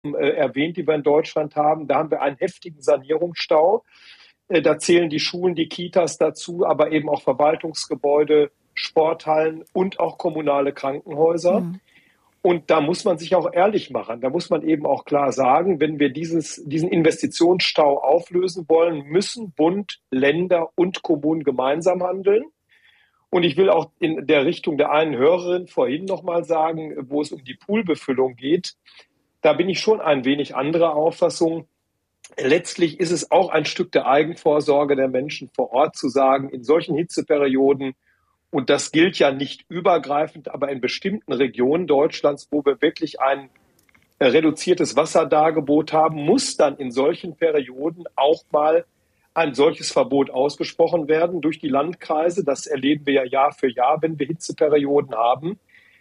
erwähnt, die wir in Deutschland haben. Da haben wir einen heftigen Sanierungsstau. Da zählen die Schulen, die Kitas dazu, aber eben auch Verwaltungsgebäude, Sporthallen und auch kommunale Krankenhäuser. Mhm. Und da muss man sich auch ehrlich machen. Da muss man eben auch klar sagen, wenn wir diesen Investitionsstau auflösen wollen, müssen Bund, Länder und Kommunen gemeinsam handeln. Und ich will auch in der Richtung der einen Hörerin vorhin nochmal sagen, wo es um die Poolbefüllung geht, da bin ich schon ein wenig anderer Auffassung. Letztlich ist es auch ein Stück der Eigenvorsorge der Menschen vor Ort zu sagen, in solchen Hitzeperioden, und das gilt ja nicht übergreifend, aber in bestimmten Regionen Deutschlands, wo wir wirklich ein reduziertes Wasserdargebot haben, muss dann in solchen Perioden auch mal ein solches Verbot ausgesprochen werden durch die Landkreise. Das erleben wir ja Jahr für Jahr, wenn wir Hitzeperioden haben.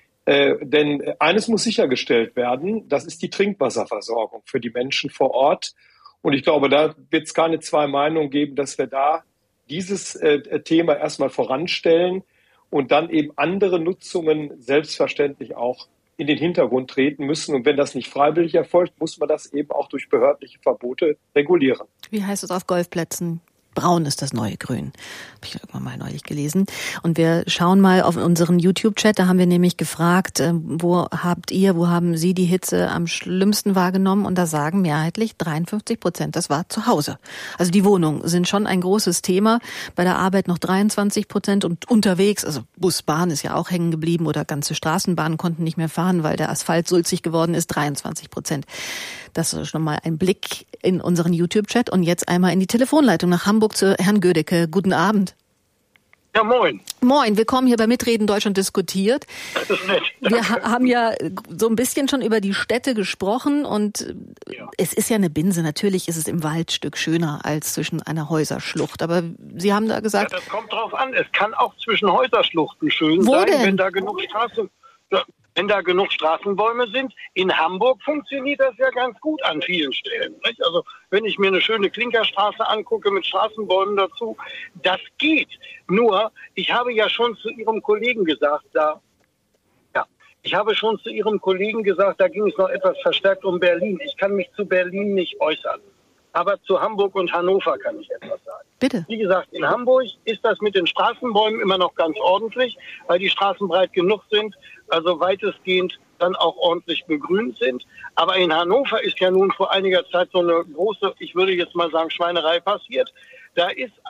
Denn eines muss sichergestellt werden, das ist die Trinkwasserversorgung für die Menschen vor Ort. Und ich glaube, da wird es keine zwei Meinungen geben, dass wir da dieses Thema erstmal voranstellen und dann eben andere Nutzungen selbstverständlich auch in den Hintergrund treten müssen. Und wenn das nicht freiwillig erfolgt, muss man das eben auch durch behördliche Verbote regulieren. Wie heißt es auf Golfplätzen? Braun ist das neue Grün. Habe ich irgendwann mal neulich gelesen. Und wir schauen mal auf unseren YouTube-Chat. Da haben wir nämlich gefragt, wo haben Sie die Hitze am schlimmsten wahrgenommen? Und da sagen mehrheitlich 53%, das war zu Hause. Also die Wohnungen sind schon ein großes Thema. Bei der Arbeit noch 23% und unterwegs, also Bus, Bahn ist ja auch hängen geblieben oder ganze Straßenbahnen konnten nicht mehr fahren, weil der Asphalt sulzig geworden ist, 23%. Das ist schon mal ein Blick in unseren YouTube-Chat. Und jetzt einmal in die Telefonleitung nach Hamburg zu Herrn Gödecke. Guten Abend. Ja, moin. Moin, willkommen hier bei Mitreden Deutschland diskutiert. Das ist nett. Wir haben ja so ein bisschen schon über die Städte gesprochen und Es ist ja eine Binse. Natürlich ist es im Waldstück schöner als zwischen einer Häuserschlucht. Aber Sie haben da gesagt... Ja, das kommt drauf an. Es kann auch zwischen Häuserschluchten schön Wo sein, denn? Wenn da genug Straßenbäume sind. In Hamburg funktioniert das ja ganz gut an vielen Stellen. Nicht? Also wenn ich mir eine schöne Klinkerstraße angucke mit Straßenbäumen dazu, das geht. Nur, ich habe ja schon zu Ihrem Kollegen gesagt, da ging es noch etwas verstärkt um Berlin. Ich kann mich zu Berlin nicht äußern. Aber zu Hamburg und Hannover kann ich etwas sagen. Bitte. Wie gesagt, in Hamburg ist das mit den Straßenbäumen immer noch ganz ordentlich, weil die Straßen breit genug sind, also weitestgehend dann auch ordentlich begrünt sind. Aber in Hannover ist ja nun vor einiger Zeit so eine große, ich würde jetzt mal sagen, Schweinerei passiert. Da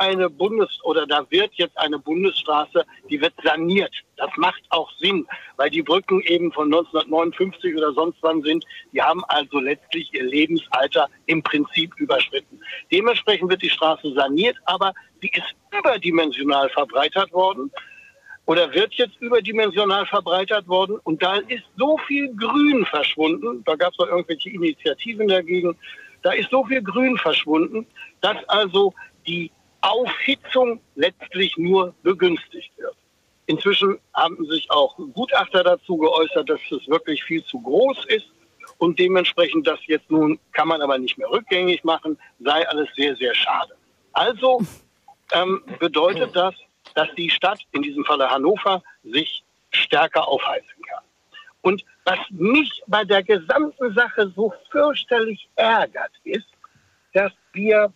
wird jetzt eine Bundesstraße, die wird saniert. Das macht auch Sinn, weil die Brücken eben von 1959 oder sonst wann sind. Die haben also letztlich ihr Lebensalter im Prinzip überschritten. Dementsprechend wird die Straße saniert, aber sie ist überdimensional verbreitert worden oder wird jetzt überdimensional verbreitert worden. Und da ist so viel Grün verschwunden, da gab es noch irgendwelche Initiativen dagegen, da ist so viel Grün verschwunden, dass also die Aufhitzung letztlich nur begünstigt wird. Inzwischen haben sich auch Gutachter dazu geäußert, dass es wirklich viel zu groß ist und dementsprechend das jetzt nun, kann man aber nicht mehr rückgängig machen, sei alles sehr, sehr schade. Also bedeutet das, dass die Stadt, in diesem Falle Hannover, sich stärker aufheizen kann. Und was mich bei der gesamten Sache so fürchterlich ärgert, ist, dass wir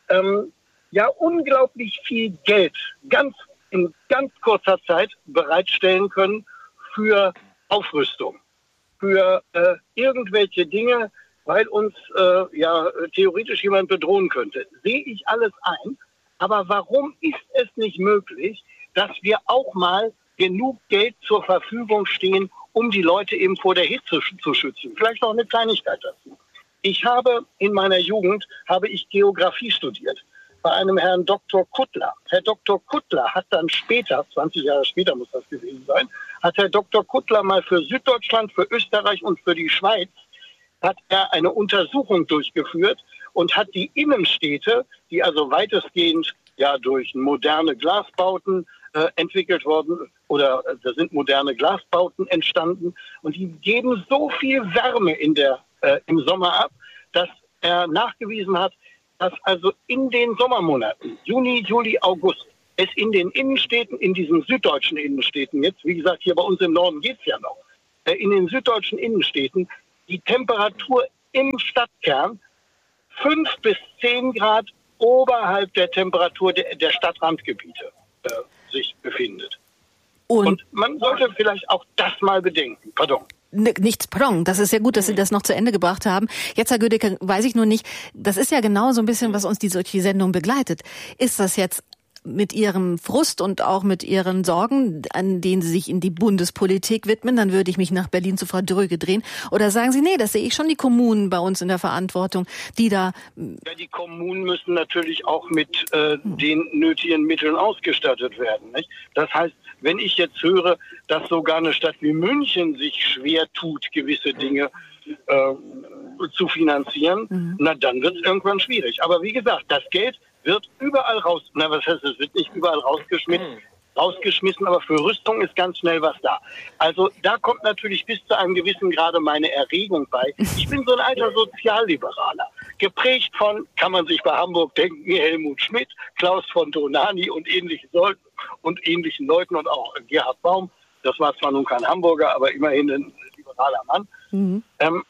unglaublich viel Geld in ganz kurzer Zeit bereitstellen können für Aufrüstung, für irgendwelche Dinge, weil uns theoretisch jemand bedrohen könnte. Sehe ich alles ein, aber warum ist es nicht möglich, dass wir auch mal genug Geld zur Verfügung stehen, um die Leute eben vor der Hitze zu schützen? Vielleicht noch eine Kleinigkeit dazu. In meiner Jugend habe ich Geografie studiert bei einem Herrn Dr. Kuttler. Herr Dr. Kuttler hat dann später, 20 Jahre später muss das gewesen sein, hat Herr Dr. Kuttler mal für Süddeutschland, für Österreich und für die Schweiz hat er eine Untersuchung durchgeführt und hat die Innenstädte, die also weitestgehend durch moderne Glasbauten entwickelt worden oder da sind moderne Glasbauten entstanden und die geben so viel Wärme im Sommer ab, dass er nachgewiesen hat, dass also in den Sommermonaten, Juni, Juli, August, es in den Innenstädten, in diesen süddeutschen Innenstädten jetzt, wie gesagt, hier bei uns im Norden geht's ja noch, in den süddeutschen Innenstädten die Temperatur im Stadtkern 5 bis 10 Grad oberhalb der Temperatur der Stadtrandgebiete sich befindet. Und man sollte vielleicht auch das mal bedenken. Pardon. Nichts Prong. Das ist ja gut, dass Sie das noch zu Ende gebracht haben. Jetzt, Herr Gödecke, weiß ich nur nicht, das ist ja genau so ein bisschen, was uns die Sendung begleitet. Ist das jetzt mit Ihrem Frust und auch mit Ihren Sorgen, an denen Sie sich in die Bundespolitik widmen, dann würde ich mich nach Berlin zu Frau Dröge drehen? Oder sagen Sie, nee, das sehe ich schon die Kommunen bei uns in der Verantwortung, die da... Ja, die Kommunen müssen natürlich auch mit den nötigen Mitteln ausgestattet werden, nicht? Das heißt, wenn ich jetzt höre, dass sogar eine Stadt wie München sich schwer tut, gewisse Dinge zu finanzieren, na dann wird es irgendwann schwierig. Aber wie gesagt, das Geld wird überall es wird nicht überall rausgeschmissen, aber für Rüstung ist ganz schnell was da. Also da kommt natürlich bis zu einem gewissen Grade meine Erregung bei. Ich bin so ein alter Sozialliberaler, geprägt von, kann man sich bei Hamburg denken, Helmut Schmidt, Klaus von Donani und ähnlichen Leuten und auch Gerhard Baum. Das war zwar nun kein Hamburger, aber immerhin ein liberaler Mann.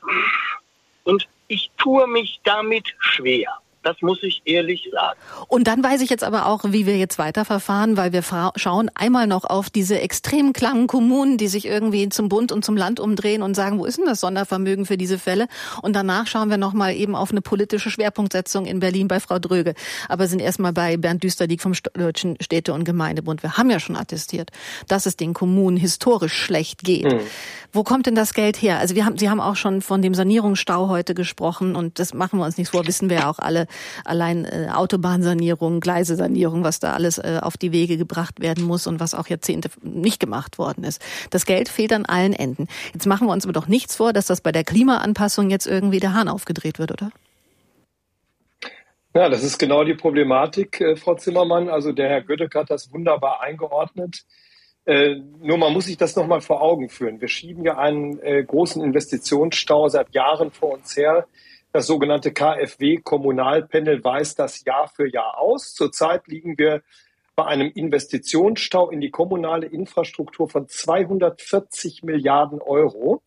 Und ich tue mich damit schwer. Das muss ich ehrlich sagen. Und dann weiß ich jetzt aber auch, wie wir jetzt weiterverfahren, weil wir schauen einmal noch auf diese extrem klangen Kommunen, die sich irgendwie zum Bund und zum Land umdrehen und sagen, wo ist denn das Sondervermögen für diese Fälle? Und danach schauen wir noch mal eben auf eine politische Schwerpunktsetzung in Berlin bei Frau Dröge. Aber sind erstmal bei Bernd Düsterdiek vom Deutschen Städte- und Gemeindebund. Wir haben ja schon attestiert, dass es den Kommunen historisch schlecht geht. Wo kommt denn das Geld her? Also Sie haben auch schon von dem Sanierungsstau heute gesprochen und das machen wir uns nicht vor, wissen wir ja auch alle. Allein Autobahnsanierung, Gleisesanierung, was da alles auf die Wege gebracht werden muss und was auch Jahrzehnte nicht gemacht worden ist. Das Geld fehlt an allen Enden. Jetzt machen wir uns aber doch nichts vor, dass das bei der Klimaanpassung jetzt irgendwie der Hahn aufgedreht wird, oder? Ja, das ist genau die Problematik, Frau Zimmermann. Also der Herr Gödecke hat das wunderbar eingeordnet. Nur man muss sich das nochmal vor Augen führen. Wir schieben ja einen großen Investitionsstau seit Jahren vor uns her. Das sogenannte KfW-Kommunalpanel weist das Jahr für Jahr aus. Zurzeit liegen wir bei einem Investitionsstau in die kommunale Infrastruktur von 240 Milliarden Euro.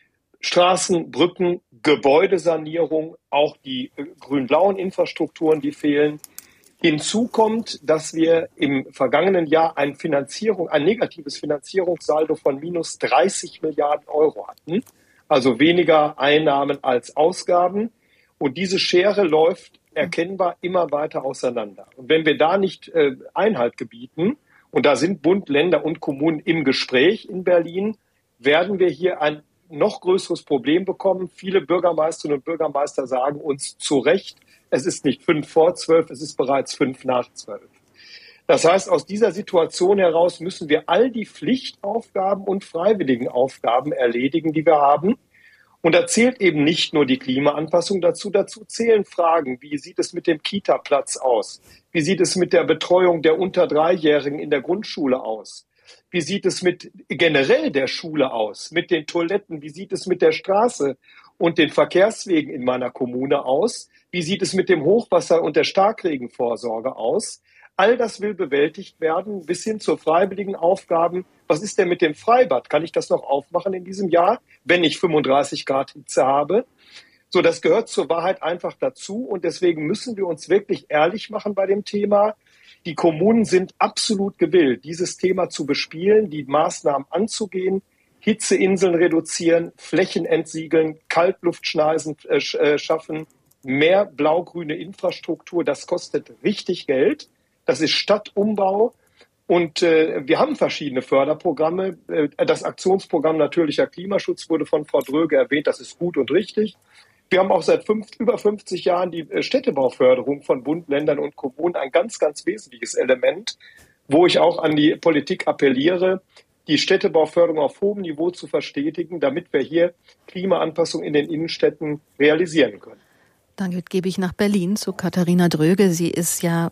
Straßen, Brücken, Gebäudesanierung, auch die grün-blauen Infrastrukturen, die fehlen. Hinzu kommt, dass wir im vergangenen Jahr ein negatives Finanzierungssaldo von minus 30 Milliarden Euro hatten. Also weniger Einnahmen als Ausgaben. Und diese Schere läuft erkennbar immer weiter auseinander. Und wenn wir da nicht Einhalt gebieten, und da sind Bund, Länder und Kommunen im Gespräch in Berlin, werden wir hier ein noch größeres Problem bekommen. Viele Bürgermeisterinnen und Bürgermeister sagen uns zu Recht, es ist nicht 11:55, es ist bereits 11:55. Das heißt, aus dieser Situation heraus müssen wir all die Pflichtaufgaben und freiwilligen Aufgaben erledigen, die wir haben. Und da zählt eben nicht nur die Klimaanpassung dazu. Dazu zählen Fragen, wie sieht es mit dem Kita-Platz aus? Wie sieht es mit der Betreuung der unter 3-Jährigen in der Grundschule aus? Wie sieht es mit generell der Schule aus? Mit den Toiletten? Wie sieht es mit der Straße und den Verkehrswegen in meiner Kommune aus? Wie sieht es mit dem Hochwasser und der Starkregenvorsorge aus? All das will bewältigt werden, bis hin zu freiwilligen Aufgaben. Was ist denn mit dem Freibad? Kann ich das noch aufmachen in diesem Jahr, wenn ich 35 Grad Hitze habe? So, das gehört zur Wahrheit einfach dazu. Und deswegen müssen wir uns wirklich ehrlich machen bei dem Thema. Die Kommunen sind absolut gewillt, dieses Thema zu bespielen, die Maßnahmen anzugehen, Hitzeinseln reduzieren, Flächen entsiegeln, Kaltluftschneisen schaffen, mehr blau-grüne Infrastruktur. Das kostet richtig Geld. Das ist Stadtumbau und wir haben verschiedene Förderprogramme. Das Aktionsprogramm Natürlicher Klimaschutz wurde von Frau Dröge erwähnt, das ist gut und richtig. Wir haben auch seit über 50 Jahren die Städtebauförderung von Bund, Ländern und Kommunen, ein ganz, ganz wesentliches Element, wo ich auch an die Politik appelliere, die Städtebauförderung auf hohem Niveau zu verstetigen, damit wir hier Klimaanpassung in den Innenstädten realisieren können. Dann gebe ich nach Berlin zu Katharina Dröge. Sie ist ja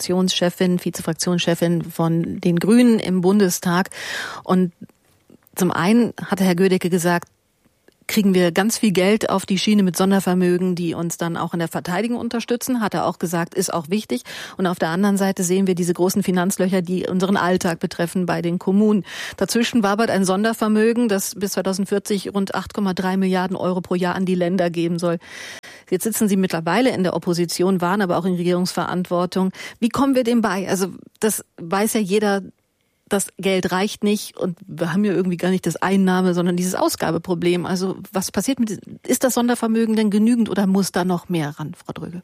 Vizefraktionschefin von den Grünen im Bundestag. Und zum einen hatte Herr Gödecke gesagt, kriegen wir ganz viel Geld auf die Schiene mit Sondervermögen, die uns dann auch in der Verteidigung unterstützen, hat er auch gesagt, ist auch wichtig. Und auf der anderen Seite sehen wir diese großen Finanzlöcher, die unseren Alltag betreffen bei den Kommunen. Dazwischen wabert ein Sondervermögen, das bis 2040 rund 8,3 Milliarden Euro pro Jahr an die Länder geben soll. Jetzt sitzen Sie mittlerweile in der Opposition, waren aber auch in Regierungsverantwortung. Wie kommen wir dem bei? Also das weiß ja jeder, das Geld reicht nicht und wir haben ja irgendwie gar nicht das Einnahme, sondern dieses Ausgabeproblem. Also was passiert ist das Sondervermögen denn genügend oder muss da noch mehr ran, Frau Dröge?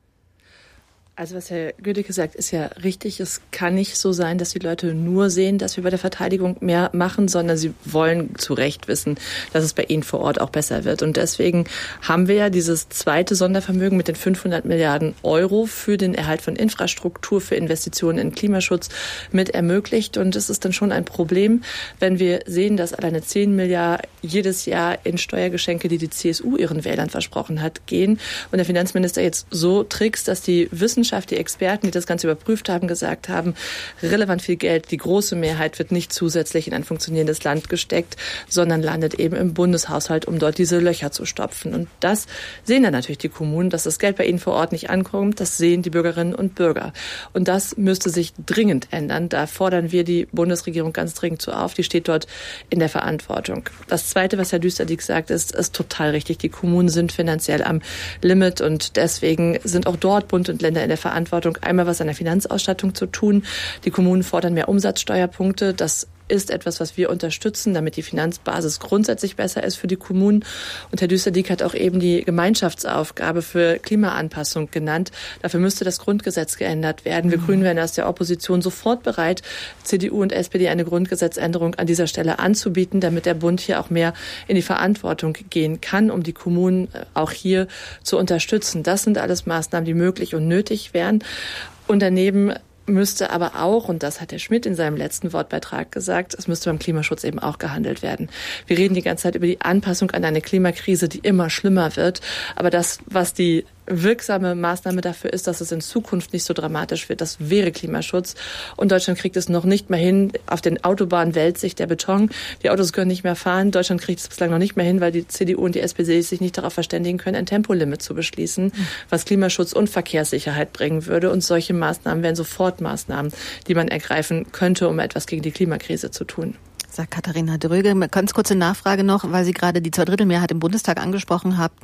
Also was Herr Gödicke sagt, ist ja richtig. Es kann nicht so sein, dass die Leute nur sehen, dass wir bei der Verteidigung mehr machen, sondern sie wollen zu Recht wissen, dass es bei ihnen vor Ort auch besser wird. Und deswegen haben wir ja dieses zweite Sondervermögen mit den 500 Milliarden Euro für den Erhalt von Infrastruktur, für Investitionen in Klimaschutz mit ermöglicht. Und es ist dann schon ein Problem, wenn wir sehen, dass alleine 10 Milliarden jedes Jahr in Steuergeschenke, die CSU ihren Wählern versprochen hat, gehen. Und der Finanzminister jetzt so trickst, dass die Wissenschaft, die Experten, die das Ganze überprüft haben, gesagt haben, relevant viel Geld, die große Mehrheit wird nicht zusätzlich in ein funktionierendes Land gesteckt, sondern landet eben im Bundeshaushalt, um dort diese Löcher zu stopfen. Und das sehen dann natürlich die Kommunen, dass das Geld bei ihnen vor Ort nicht ankommt. Das sehen die Bürgerinnen und Bürger. Und das müsste sich dringend ändern. Da fordern wir die Bundesregierung ganz dringend zu auf. Die steht dort in der Verantwortung. Das Zweite, was Herr Düsterdiek sagt, ist total richtig. Die Kommunen sind finanziell am Limit und deswegen sind auch dort Bund und Länder in der Verantwortung, einmal was an der Finanzausstattung zu tun. Die Kommunen fordern mehr Umsatzsteuerpunkte. Das ist etwas, was wir unterstützen, damit die Finanzbasis grundsätzlich besser ist für die Kommunen. Und Herr Düsterdiek hat auch eben die Gemeinschaftsaufgabe für Klimaanpassung genannt. Dafür müsste das Grundgesetz geändert werden. Wir Grünen wären aus der Opposition sofort bereit, CDU und SPD eine Grundgesetzänderung an dieser Stelle anzubieten, damit der Bund hier auch mehr in die Verantwortung gehen kann, um die Kommunen auch hier zu unterstützen. Das sind alles Maßnahmen, die möglich und nötig wären. Und daneben müsste aber auch, und das hat Herr Schmidt in seinem letzten Wortbeitrag gesagt, es müsste beim Klimaschutz eben auch gehandelt werden. Wir reden die ganze Zeit über die Anpassung an eine Klimakrise, die immer schlimmer wird. Aber das, was die wirksame Maßnahme dafür ist, dass es in Zukunft nicht so dramatisch wird, das wäre Klimaschutz. Und Deutschland kriegt es noch nicht mehr hin. Auf den Autobahnen wälzt sich der Beton. Die Autos können nicht mehr fahren. Deutschland kriegt es bislang noch nicht mehr hin, weil die CDU und die SPD sich nicht darauf verständigen können, ein Tempolimit zu beschließen, was Klimaschutz und Verkehrssicherheit bringen würde. Und solche Maßnahmen wären sofort Maßnahmen, die man ergreifen könnte, um etwas gegen die Klimakrise zu tun. Sagt Katharina Dröge. Ganz kurze Nachfrage noch, weil Sie gerade die Zweidrittelmehrheit im Bundestag angesprochen haben.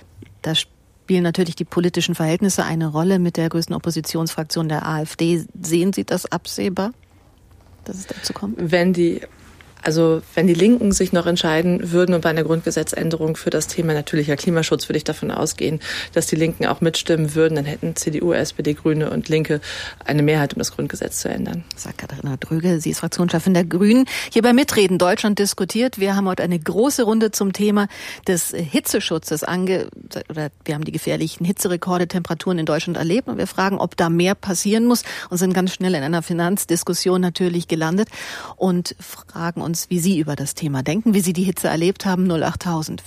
Da spielen natürlich die politischen Verhältnisse eine Rolle mit der größten Oppositionsfraktion der AfD. Sehen Sie das absehbar, dass es dazu kommt? Wenn die Linken sich noch entscheiden würden und bei einer Grundgesetzänderung für das Thema natürlicher Klimaschutz, würde ich davon ausgehen, dass die Linken auch mitstimmen würden. Dann hätten CDU, SPD, Grüne und Linke eine Mehrheit, um das Grundgesetz zu ändern. Sagt Katharina Dröge, sie ist Fraktionschefin der Grünen. Hier bei Mitreden Deutschland diskutiert. Wir haben heute eine große Runde zum Thema des Hitzeschutzes wir haben die gefährlichen Hitzerekorde, Temperaturen in Deutschland erlebt und wir fragen, ob da mehr passieren muss und sind ganz schnell in einer Finanzdiskussion natürlich gelandet und fragen uns, wie Sie über das Thema denken, wie Sie die Hitze erlebt haben. 08000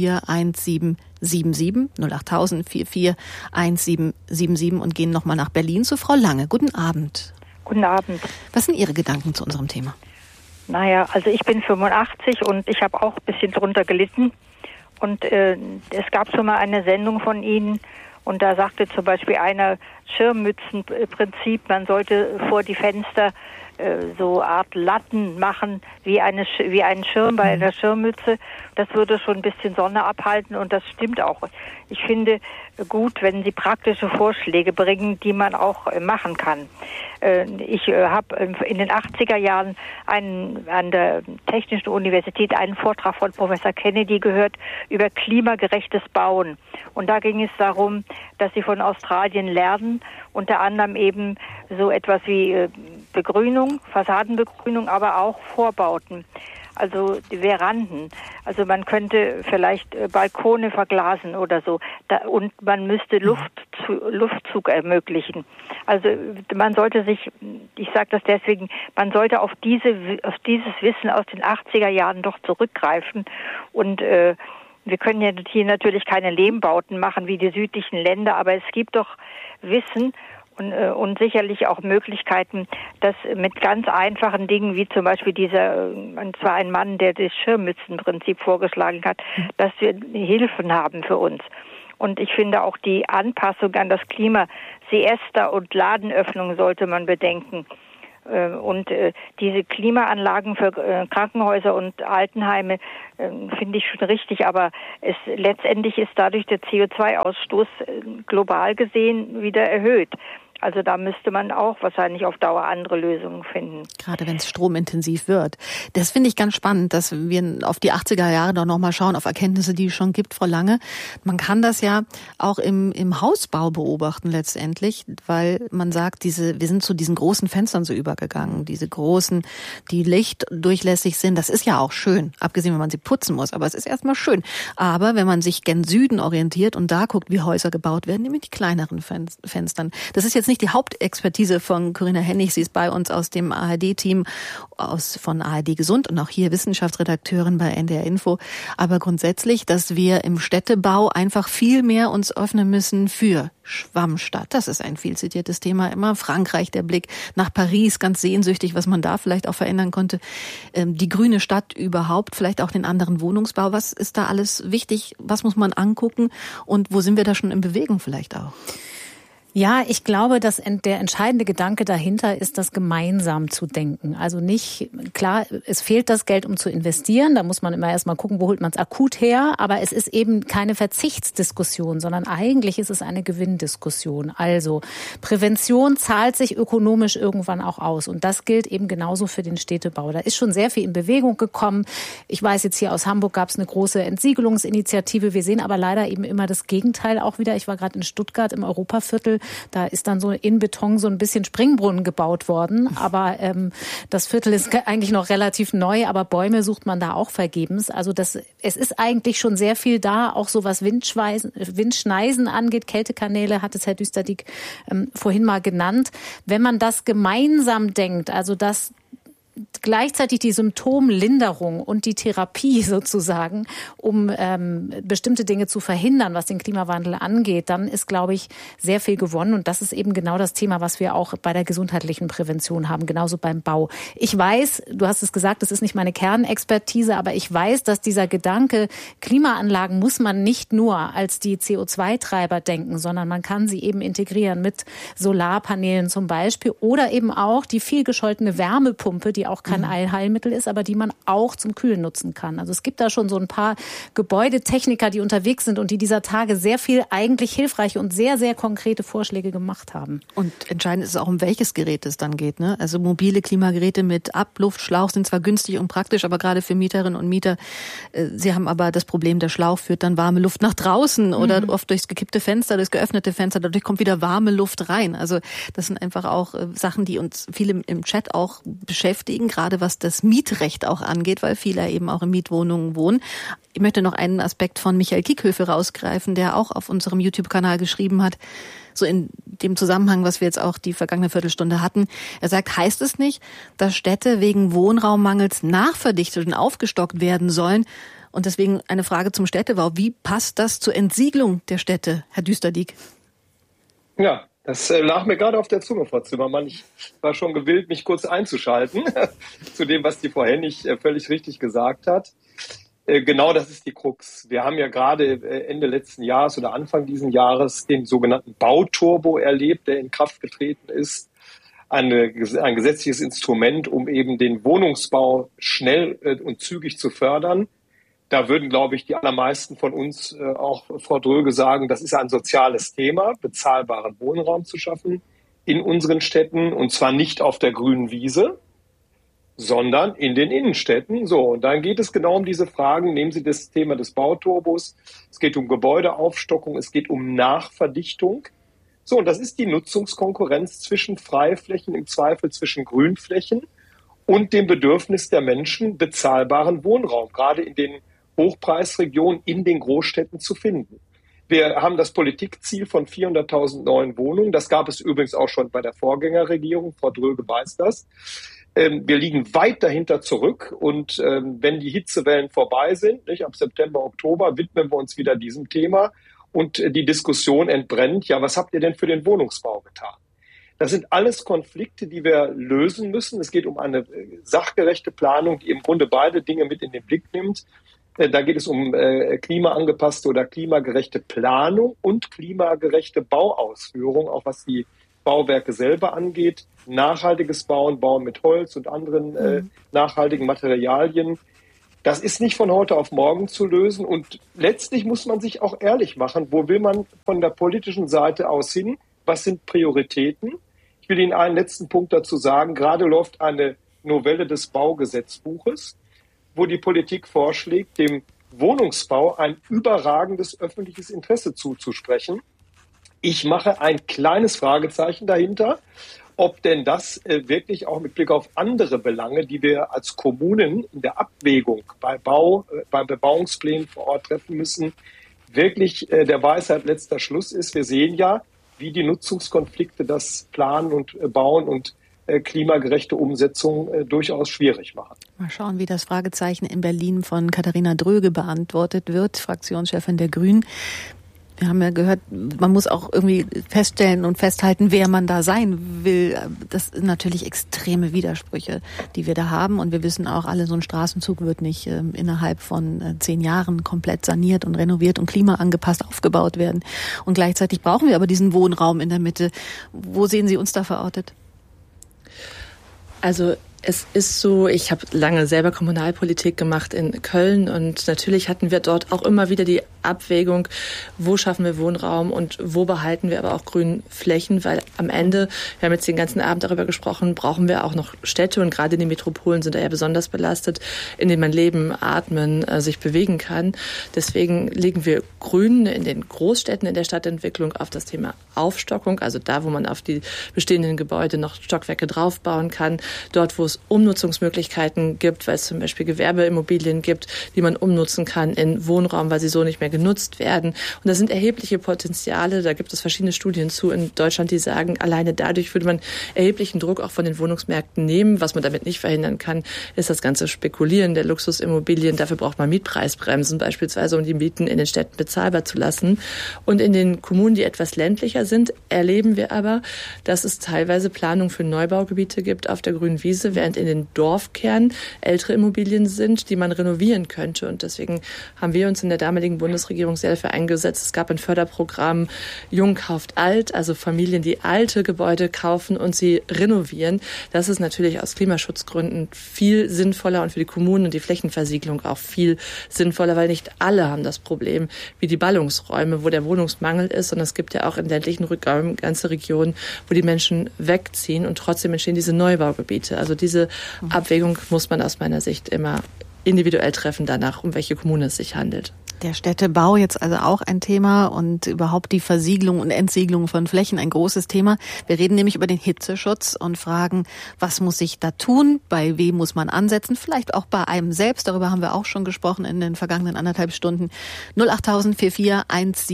441777 08000 441777 und gehen nochmal nach Berlin zu Frau Lange. Guten Abend. Guten Abend. Was sind Ihre Gedanken zu unserem Thema? Naja, also ich bin 85 und ich habe auch ein bisschen drunter gelitten. Und es gab schon mal eine Sendung von Ihnen und da sagte zum Beispiel einer Schirmmützenprinzip, man sollte vor die Fenster so Art Latten machen, wie einen Schirm bei einer Schirmmütze. Das würde schon ein bisschen Sonne abhalten und das stimmt auch. Ich finde gut, wenn Sie praktische Vorschläge bringen, die man auch machen kann. Ich habe in den 80er Jahren an der Technischen Universität einen Vortrag von Professor Kennedy gehört über klimagerechtes Bauen. Und da ging es darum, dass sie von Australien lernen, unter anderem eben so etwas wie Begrünung, Fassadenbegrünung, aber auch Vorbauten. Also die Veranden. Also man könnte vielleicht Balkone verglasen oder so. Und man müsste Luftzug ermöglichen. Also man sollte sich, ich sage das deswegen, man sollte auf dieses Wissen aus den 80er Jahren doch zurückgreifen. Und wir können ja hier natürlich keine Lehmbauten machen wie die südlichen Länder, aber es gibt doch Wissen Und sicherlich auch Möglichkeiten, dass mit ganz einfachen Dingen, wie zum Beispiel und zwar ein Mann, der das Schirmmützenprinzip vorgeschlagen hat, dass wir Hilfen haben für uns. Und ich finde auch die Anpassung an das Klima, Siesta und Ladenöffnung sollte man bedenken. Und diese Klimaanlagen für Krankenhäuser und Altenheime finde ich schon richtig, aber letztendlich ist dadurch der CO2-Ausstoß global gesehen wieder erhöht. Also da müsste man auch wahrscheinlich auf Dauer andere Lösungen finden. Gerade wenn es stromintensiv wird. Das finde ich ganz spannend, dass wir auf die 80er Jahre doch nochmal schauen, auf Erkenntnisse, die es schon gibt, Frau Lange. Man kann das ja auch im Hausbau beobachten letztendlich, weil man sagt, wir sind zu diesen großen Fenstern so übergegangen, diese großen, die lichtdurchlässig sind. Das ist ja auch schön, abgesehen, wenn man sie putzen muss, aber es ist erstmal schön. Aber wenn man sich gen Süden orientiert und da guckt, wie Häuser gebaut werden, nämlich die kleineren Fenstern. Das ist jetzt nicht die Hauptexpertise von Corinna Hennig. Sie ist bei uns aus dem ARD-Team von ARD Gesund und auch hier Wissenschaftsredakteurin bei NDR Info. Aber grundsätzlich, dass wir im Städtebau einfach viel mehr uns öffnen müssen für Schwammstadt. Das ist ein viel zitiertes Thema immer. Frankreich, der Blick nach Paris, ganz sehnsüchtig, was man da vielleicht auch verändern konnte. Die grüne Stadt überhaupt, vielleicht auch den anderen Wohnungsbau. Was ist da alles wichtig? Was muss man angucken? Und wo sind wir da schon in Bewegung vielleicht auch? Ja, ich glaube, dass der entscheidende Gedanke dahinter ist, das gemeinsam zu denken. Also nicht, klar, es fehlt das Geld, um zu investieren. Da muss man immer erstmal gucken, wo holt man es akut her. Aber es ist eben keine Verzichtsdiskussion, sondern eigentlich ist es eine Gewinndiskussion. Also Prävention zahlt sich ökonomisch irgendwann auch aus. Und das gilt eben genauso für den Städtebau. Da ist schon sehr viel in Bewegung gekommen. Ich weiß jetzt hier aus Hamburg gab es eine große Entsiegelungsinitiative. Wir sehen aber leider eben immer das Gegenteil auch wieder. Ich war gerade in Stuttgart im Europaviertel. Da ist dann so in Beton so ein bisschen Springbrunnen gebaut worden. Aber das Viertel ist eigentlich noch relativ neu, aber Bäume sucht man da auch vergebens. Also es ist eigentlich schon sehr viel da, auch so was Windschneisen angeht. Kältekanäle hat es Herr Düsterdieck vorhin mal genannt. Wenn man das gemeinsam denkt, also das gleichzeitig die Symptomlinderung und die Therapie sozusagen, um bestimmte Dinge zu verhindern, was den Klimawandel angeht, dann ist, glaube ich, sehr viel gewonnen. Und das ist eben genau das Thema, was wir auch bei der gesundheitlichen Prävention haben, genauso beim Bau. Ich weiß, du hast es gesagt, das ist nicht meine Kernexpertise, aber ich weiß, dass dieser Gedanke, Klimaanlagen muss man nicht nur als die CO2-Treiber denken, sondern man kann sie eben integrieren mit Solarpanelen zum Beispiel oder eben auch die viel gescholtene Wärmepumpe, die auch kein Allheilmittel ist, aber die man auch zum Kühlen nutzen kann. Also es gibt da schon so ein paar Gebäudetechniker, die unterwegs sind und die dieser Tage sehr viel eigentlich hilfreiche und sehr, sehr konkrete Vorschläge gemacht haben. Und entscheidend ist es auch, um welches Gerät es dann geht, ne? Also mobile Klimageräte mit Abluftschlauch sind zwar günstig und praktisch, aber gerade für Mieterinnen und Mieter, sie haben aber das Problem, der Schlauch führt dann warme Luft nach draußen oder oft durchs gekippte Fenster, durchs geöffnete Fenster, dadurch kommt wieder warme Luft rein. Also das sind einfach auch Sachen, die uns viele im Chat auch beschäftigen, gerade was das Mietrecht auch angeht, weil viele eben auch in Mietwohnungen wohnen. Ich möchte noch einen Aspekt von Michael Kickhöfe rausgreifen, der auch auf unserem YouTube-Kanal geschrieben hat, so in dem Zusammenhang, was wir jetzt auch die vergangene Viertelstunde hatten. Er sagt, heißt es nicht, dass Städte wegen Wohnraummangels nachverdichtet und aufgestockt werden sollen? Und deswegen eine Frage zum Städtebau. Wie passt das zur Entsiedlung der Städte, Herr Düsterdieck? Ja, das lag mir gerade auf der Zunge, Frau Zimmermann. Ich war schon gewillt, mich kurz einzuschalten zu dem, was die Frau Hennig völlig richtig gesagt hat. Genau das ist die Krux. Wir haben ja gerade Ende letzten Jahres oder Anfang diesen Jahres den sogenannten Bauturbo erlebt, der in Kraft getreten ist. Ein gesetzliches Instrument, um eben den Wohnungsbau schnell und zügig zu fördern. Da würden, glaube ich, die allermeisten von uns, auch Frau Dröge, sagen, das ist ein soziales Thema, bezahlbaren Wohnraum zu schaffen in unseren Städten, und zwar nicht auf der grünen Wiese, sondern in den Innenstädten. So, und dann geht es genau um diese Fragen. Nehmen Sie das Thema des Bauturbos. Es geht um Gebäudeaufstockung, es geht um Nachverdichtung. So, und das ist die Nutzungskonkurrenz zwischen Freiflächen, im Zweifel zwischen Grünflächen und dem Bedürfnis der Menschen, bezahlbaren Wohnraum, gerade in den Hochpreisregionen in den Großstädten zu finden. Wir haben das Politikziel von 400.000 neuen Wohnungen. Das gab es übrigens auch schon bei der Vorgängerregierung. Frau Dröge weiß das. Wir liegen weit dahinter zurück. Und wenn die Hitzewellen vorbei sind, nicht, ab September, Oktober, widmen wir uns wieder diesem Thema. Und die Diskussion entbrennt, ja, was habt ihr denn für den Wohnungsbau getan? Das sind alles Konflikte, die wir lösen müssen. Es geht um eine sachgerechte Planung, die im Grunde beide Dinge mit in den Blick nimmt. Da geht es um klimaangepasste oder klimagerechte Planung und klimagerechte Bauausführung, auch was die Bauwerke selber angeht. Nachhaltiges Bauen, Bauen mit Holz und anderen nachhaltigen Materialien. Das ist nicht von heute auf morgen zu lösen. Und letztlich muss man sich auch ehrlich machen, wo will man von der politischen Seite aus hin? Was sind Prioritäten? Ich will Ihnen einen letzten Punkt dazu sagen. Gerade läuft eine Novelle des Baugesetzbuches, wo die Politik vorschlägt, dem Wohnungsbau ein überragendes öffentliches Interesse zuzusprechen. Ich mache ein kleines Fragezeichen dahinter, ob denn das wirklich auch mit Blick auf andere Belange, die wir als Kommunen in der Abwägung bei Bebauungsplänen vor Ort treffen müssen, wirklich der Weisheit letzter Schluss ist. Wir sehen ja, wie die Nutzungskonflikte das Planen und Bauen und klimagerechte Umsetzung durchaus schwierig machen. Mal schauen, wie das Fragezeichen in Berlin von Katharina Dröge beantwortet wird, Fraktionschefin der Grünen. Wir haben ja gehört, man muss auch irgendwie feststellen und festhalten, wer man da sein will. Das sind natürlich extreme Widersprüche, die wir da haben. Und wir wissen auch alle, so ein Straßenzug wird nicht innerhalb von 10 Jahren komplett saniert und renoviert und klimaangepasst aufgebaut werden. Und gleichzeitig brauchen wir aber diesen Wohnraum in der Mitte. Wo sehen Sie uns da verortet? Also es ist so, ich habe lange selber Kommunalpolitik gemacht in Köln und natürlich hatten wir dort auch immer wieder die Abwägung, wo schaffen wir Wohnraum und wo behalten wir aber auch Grünflächen, weil am Ende, wir haben jetzt den ganzen Abend darüber gesprochen, brauchen wir auch noch Städte und gerade die Metropolen sind da ja besonders belastet, in denen man leben, atmen, sich bewegen kann. Deswegen legen wir Grün in den Großstädten in der Stadtentwicklung auf das Thema Aufstockung, also da, wo man auf die bestehenden Gebäude noch Stockwerke draufbauen kann, dort, wo es Umnutzungsmöglichkeiten gibt, weil es zum Beispiel Gewerbeimmobilien gibt, die man umnutzen kann in Wohnraum, weil sie so nicht mehr genutzt werden. Und da sind erhebliche Potenziale, da gibt es verschiedene Studien zu in Deutschland, die sagen, alleine dadurch würde man erheblichen Druck auch von den Wohnungsmärkten nehmen. Was man damit nicht verhindern kann, ist das ganze Spekulieren der Luxusimmobilien. Dafür braucht man Mietpreisbremsen beispielsweise, um die Mieten in den Städten bezahlbar zu lassen. Und in den Kommunen, die etwas ländlicher sind, erleben wir aber, dass es teilweise Planung für Neubaugebiete gibt auf der grünen Wiese, während in den Dorfkernen ältere Immobilien sind, die man renovieren könnte. Und deswegen haben wir uns in der damaligen Bundesregierung sehr dafür eingesetzt. Es gab ein Förderprogramm Jung kauft alt, also Familien, die alte Gebäude kaufen und sie renovieren. Das ist natürlich aus Klimaschutzgründen viel sinnvoller und für die Kommunen und die Flächenversiegelung auch viel sinnvoller, weil nicht alle haben das Problem wie die Ballungsräume, wo der Wohnungsmangel ist. Und es gibt ja auch in ländlichen Räumen ganze Regionen, wo die Menschen wegziehen und trotzdem entstehen diese Neubaugebiete. Also diese Abwägung muss man aus meiner Sicht immer individuell treffen danach, um welche Kommune es sich handelt. Der Städtebau jetzt also auch ein Thema und überhaupt die Versiegelung und Entsiegelung von Flächen ein großes Thema. Wir reden nämlich über den Hitzeschutz und fragen, was muss sich da tun, bei wem muss man ansetzen, vielleicht auch bei einem selbst. Darüber haben wir auch schon gesprochen in den vergangenen 1,5 Stunden. 08000 44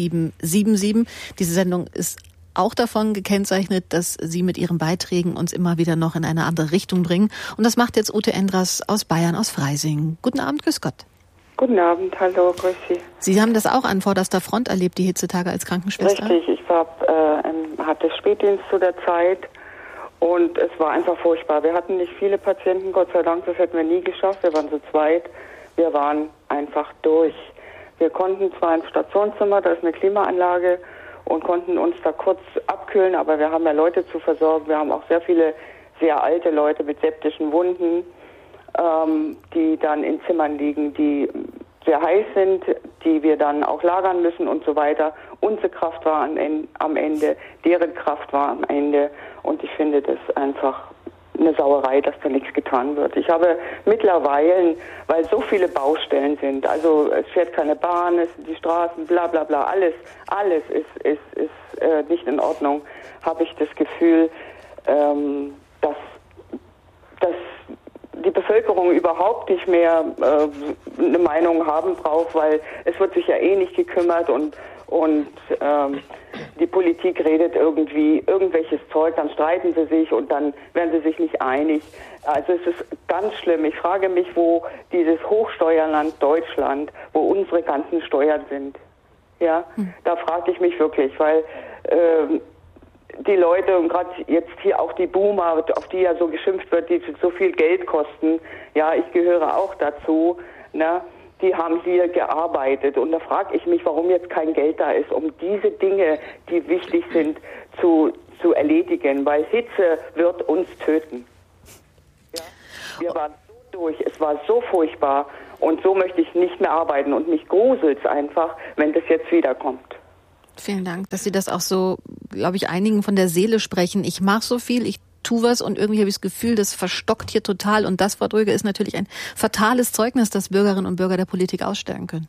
1777. Diese Sendung ist auch davon gekennzeichnet, dass Sie mit Ihren Beiträgen uns immer wieder noch in eine andere Richtung bringen. Und das macht jetzt Ute Endras aus Bayern, aus Freising. Guten Abend, grüß Gott. Guten Abend, hallo, grüß Sie. Sie haben das auch an vorderster Front erlebt, die Hitzetage als Krankenschwester? Richtig, ich hatte Spätdienst zu der Zeit und es war einfach furchtbar. Wir hatten nicht viele Patienten, Gott sei Dank, das hätten wir nie geschafft, wir waren zu zweit. Wir waren einfach durch. Wir konnten zwar ins Stationszimmer, da ist eine Klimaanlage, und konnten uns da kurz abkühlen, aber wir haben ja Leute zu versorgen. Wir haben auch sehr viele sehr alte Leute mit septischen Wunden, die dann in Zimmern liegen, die sehr heiß sind, die wir dann auch lagern müssen und so weiter. Unsere Kraft war am Ende, deren Kraft war am Ende. Und ich finde das einfach eine Sauerei, dass da nichts getan wird. Ich habe mittlerweile, weil so viele Baustellen sind, also es fährt keine Bahn, die Straßen, bla bla bla, alles ist nicht in Ordnung, habe ich das Gefühl, dass die Bevölkerung überhaupt nicht mehr eine Meinung haben braucht, weil es wird sich ja eh nicht gekümmert und die Politik redet irgendwie irgendwelches Zeug, dann streiten sie sich und dann werden sie sich nicht einig. Also es ist ganz schlimm. Ich frage mich, wo dieses Hochsteuerland Deutschland, wo unsere ganzen Steuern sind. Ja, da frage ich mich wirklich, weil die Leute, und gerade jetzt hier auch die Boomer, auf die ja so geschimpft wird, die so viel Geld kosten, ja, ich gehöre auch dazu, ne, die haben hier gearbeitet. Und da frage ich mich, warum jetzt kein Geld da ist, um diese Dinge, die wichtig sind, zu erledigen, weil Hitze wird uns töten. Ja? Wir waren so durch, es war so furchtbar und so möchte ich nicht mehr arbeiten und mich gruselt's einfach, wenn das jetzt wiederkommt. Vielen Dank, dass Sie das auch so, glaube ich, einigen von der Seele sprechen. Ich mache so viel, ich tue was und irgendwie habe ich das Gefühl, das verstockt hier total. Und das, Frau Dröge, ist natürlich ein fatales Zeugnis, das Bürgerinnen und Bürger der Politik ausstellen können.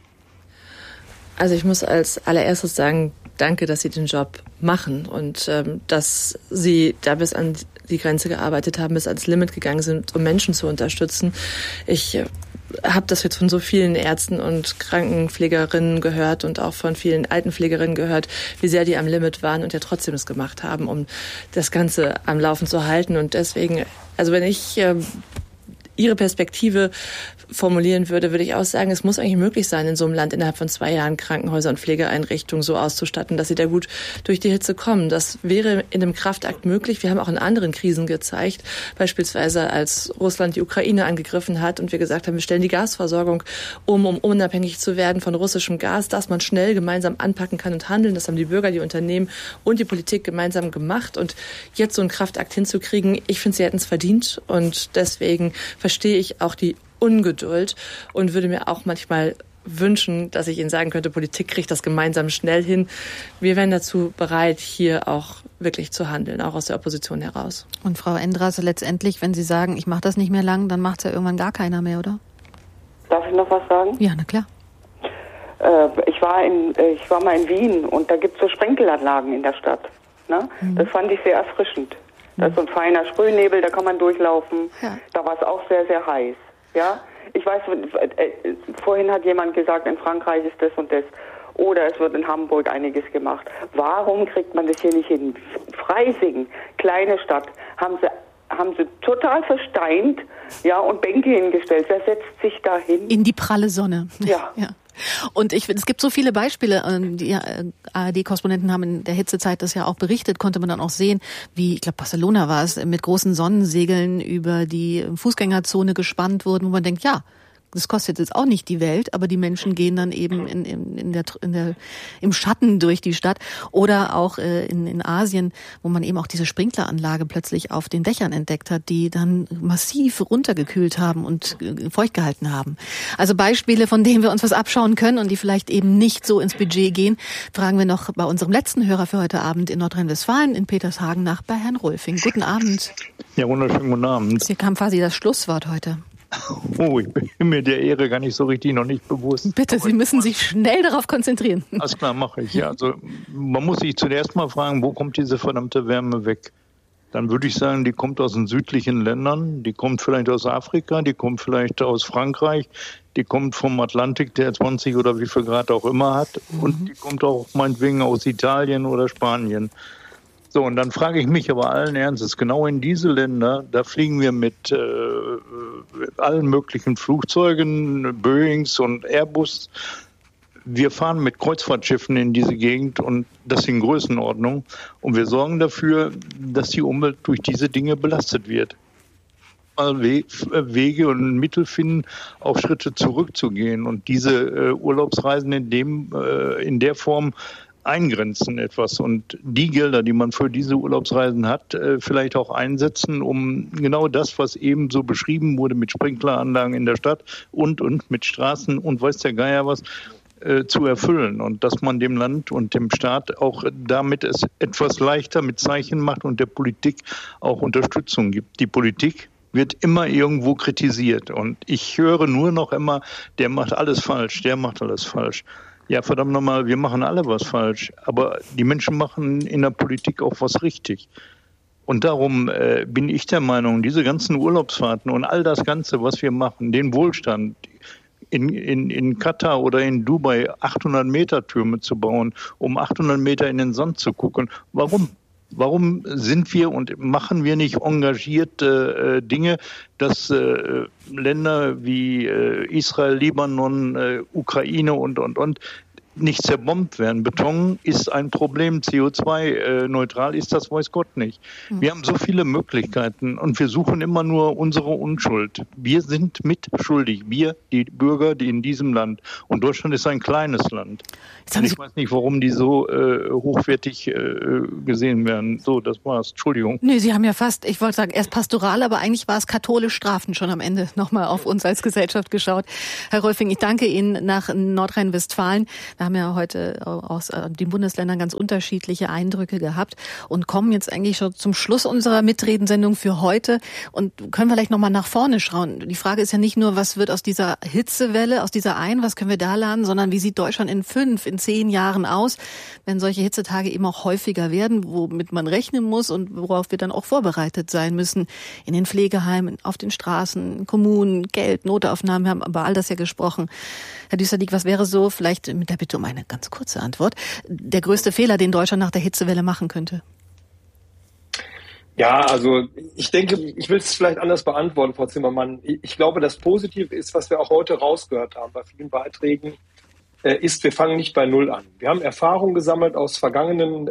Also ich muss als allererstes sagen, danke, dass Sie den Job machen und dass Sie da bis an die Grenze gearbeitet haben, bis ans Limit gegangen sind, um Menschen zu unterstützen. Ich habe das jetzt von so vielen Ärzten und Krankenpflegerinnen gehört und auch von vielen Altenpflegerinnen gehört, wie sehr die am Limit waren und ja trotzdem es gemacht haben, um das Ganze am Laufen zu halten. Und deswegen, also wenn ich Ihre Perspektive formulieren würde, würde ich auch sagen, es muss eigentlich möglich sein, in so einem Land innerhalb von 2 Jahren Krankenhäuser und Pflegeeinrichtungen so auszustatten, dass sie da gut durch die Hitze kommen. Das wäre in einem Kraftakt möglich. Wir haben auch in anderen Krisen gezeigt, beispielsweise als Russland die Ukraine angegriffen hat und wir gesagt haben, wir stellen die Gasversorgung um unabhängig zu werden von russischem Gas, dass man schnell gemeinsam anpacken kann und handeln. Das haben die Bürger, die Unternehmen und die Politik gemeinsam gemacht. Und jetzt so einen Kraftakt hinzukriegen, ich finde, sie hätten es verdient. Und deswegen verstehe ich auch die Ungeduld und würde mir auch manchmal wünschen, dass ich Ihnen sagen könnte, Politik kriegt das gemeinsam schnell hin. Wir wären dazu bereit, hier auch wirklich zu handeln, auch aus der Opposition heraus. Und Frau Endras, letztendlich, wenn Sie sagen, ich mache das nicht mehr lang, dann macht es ja irgendwann gar keiner mehr, oder? Darf ich noch was sagen? Ja, na klar. Ich war mal in Wien und da gibt es so Sprenkelanlagen in der Stadt. Ne? Das fand ich sehr erfrischend. Da ist so ein feiner Sprühnebel, da kann man durchlaufen. Ja. Da war es auch sehr, sehr heiß. Ja, ich weiß, vorhin hat jemand gesagt, in Frankreich ist das und das. Oder es wird in Hamburg einiges gemacht. Warum kriegt man das hier nicht hin? Freising, kleine Stadt, haben sie total versteint, ja, und Bänke hingestellt. Wer setzt sich da hin? In die pralle Sonne. Ja. Ja. Und es gibt so viele Beispiele, die ARD-Korrespondenten haben in der Hitzezeit das ja auch berichtet, konnte man dann auch sehen, wie, ich glaube Barcelona war es, mit großen Sonnensegeln über die Fußgängerzone gespannt wurden, wo man denkt, ja, das kostet jetzt auch nicht die Welt, aber die Menschen gehen dann eben im Schatten durch die Stadt. Oder auch in Asien, wo man eben auch diese Sprinkleranlage plötzlich auf den Dächern entdeckt hat, die dann massiv runtergekühlt haben und feucht gehalten haben. Also Beispiele, von denen wir uns was abschauen können und die vielleicht eben nicht so ins Budget gehen, fragen wir noch bei unserem letzten Hörer für heute Abend in Nordrhein-Westfalen, in Petershagen nach, bei Herrn Rolfing. Guten Abend. Ja, wunderschönen guten Abend. Hier kam quasi das Schlusswort heute. Oh, ich bin mir der Ehre gar nicht so richtig noch nicht bewusst. Bitte, Sie müssen sich schnell darauf konzentrieren. Alles klar, mache ich. Ja, also man muss sich zuerst mal fragen, wo kommt diese verdammte Wärme weg? Dann würde ich sagen, die kommt aus den südlichen Ländern, die kommt vielleicht aus Afrika, die kommt vielleicht aus Frankreich, die kommt vom Atlantik, der 20 oder wie viel Grad auch immer hat, und die kommt auch meinetwegen aus Italien oder Spanien. So, und dann frage ich mich aber allen Ernstes, genau in diese Länder, da fliegen wir mit allen möglichen Flugzeugen, Boeings und Airbus. Wir fahren mit Kreuzfahrtschiffen in diese Gegend und das in Größenordnung. Und wir sorgen dafür, dass die Umwelt durch diese Dinge belastet wird. Wege und Mittel finden, auch Schritte zurückzugehen und diese Urlaubsreisen in der Form eingrenzen etwas und die Gelder, die man für diese Urlaubsreisen hat, vielleicht auch einsetzen, um genau das, was eben so beschrieben wurde mit Sprinkleranlagen in der Stadt und mit Straßen und weiß der Geier was, zu erfüllen und dass man dem Land und dem Staat auch damit es etwas leichter mit Zeichen macht und der Politik auch Unterstützung gibt. Die Politik wird immer irgendwo kritisiert und ich höre nur noch immer, der macht alles falsch, der macht alles falsch. Ja, verdammt nochmal, wir machen alle was falsch, aber die Menschen machen in der Politik auch was richtig. Und darum bin ich der Meinung, diese ganzen Urlaubsfahrten und all das Ganze, was wir machen, den Wohlstand, in Katar oder in Dubai 800-Meter-Türme zu bauen, um 800 Meter in den Sand zu gucken. Warum? Warum sind wir und machen wir nicht engagierte Dinge, dass Länder wie Israel, Libanon, Ukraine und nicht zerbombt werden. Beton ist ein Problem, CO2-neutral ist das, weiß Gott nicht. Wir haben so viele Möglichkeiten und wir suchen immer nur unsere Unschuld. Wir sind mitschuldig, wir, die Bürger, die in diesem Land. Und Deutschland ist ein kleines Land. Und ich weiß nicht, warum die so hochwertig gesehen werden. So, das war's. Entschuldigung. Nee, Sie haben ja fast, ich wollte sagen, erst pastoral, aber eigentlich war es katholisch strafend schon am Ende nochmal auf uns als Gesellschaft geschaut. Herr Rolfing, ich danke Ihnen nach Nordrhein-Westfalen. Wir haben ja heute aus den Bundesländern ganz unterschiedliche Eindrücke gehabt und kommen jetzt eigentlich schon zum Schluss unserer Mitredensendung für heute und können vielleicht nochmal nach vorne schauen. Die Frage ist ja nicht nur, was wird aus dieser Hitzewelle, aus dieser was können wir da lernen, sondern wie sieht Deutschland in 5, in 10 Jahren aus, wenn solche Hitzetage eben auch häufiger werden, womit man rechnen muss und worauf wir dann auch vorbereitet sein müssen. In den Pflegeheimen, auf den Straßen, Kommunen, Geld, Notaufnahmen, wir haben über all das ja gesprochen. Herr Düsterdiek, was wäre so, vielleicht mit der Bitte um eine ganz kurze Antwort, der größte Fehler, den Deutschland nach der Hitzewelle machen könnte? Ja, also ich denke, ich will es vielleicht anders beantworten, Frau Zimmermann. Ich glaube, das Positive ist, was wir auch heute rausgehört haben bei vielen Beiträgen, ist, wir fangen nicht bei Null an. Wir haben Erfahrungen gesammelt aus vergangenen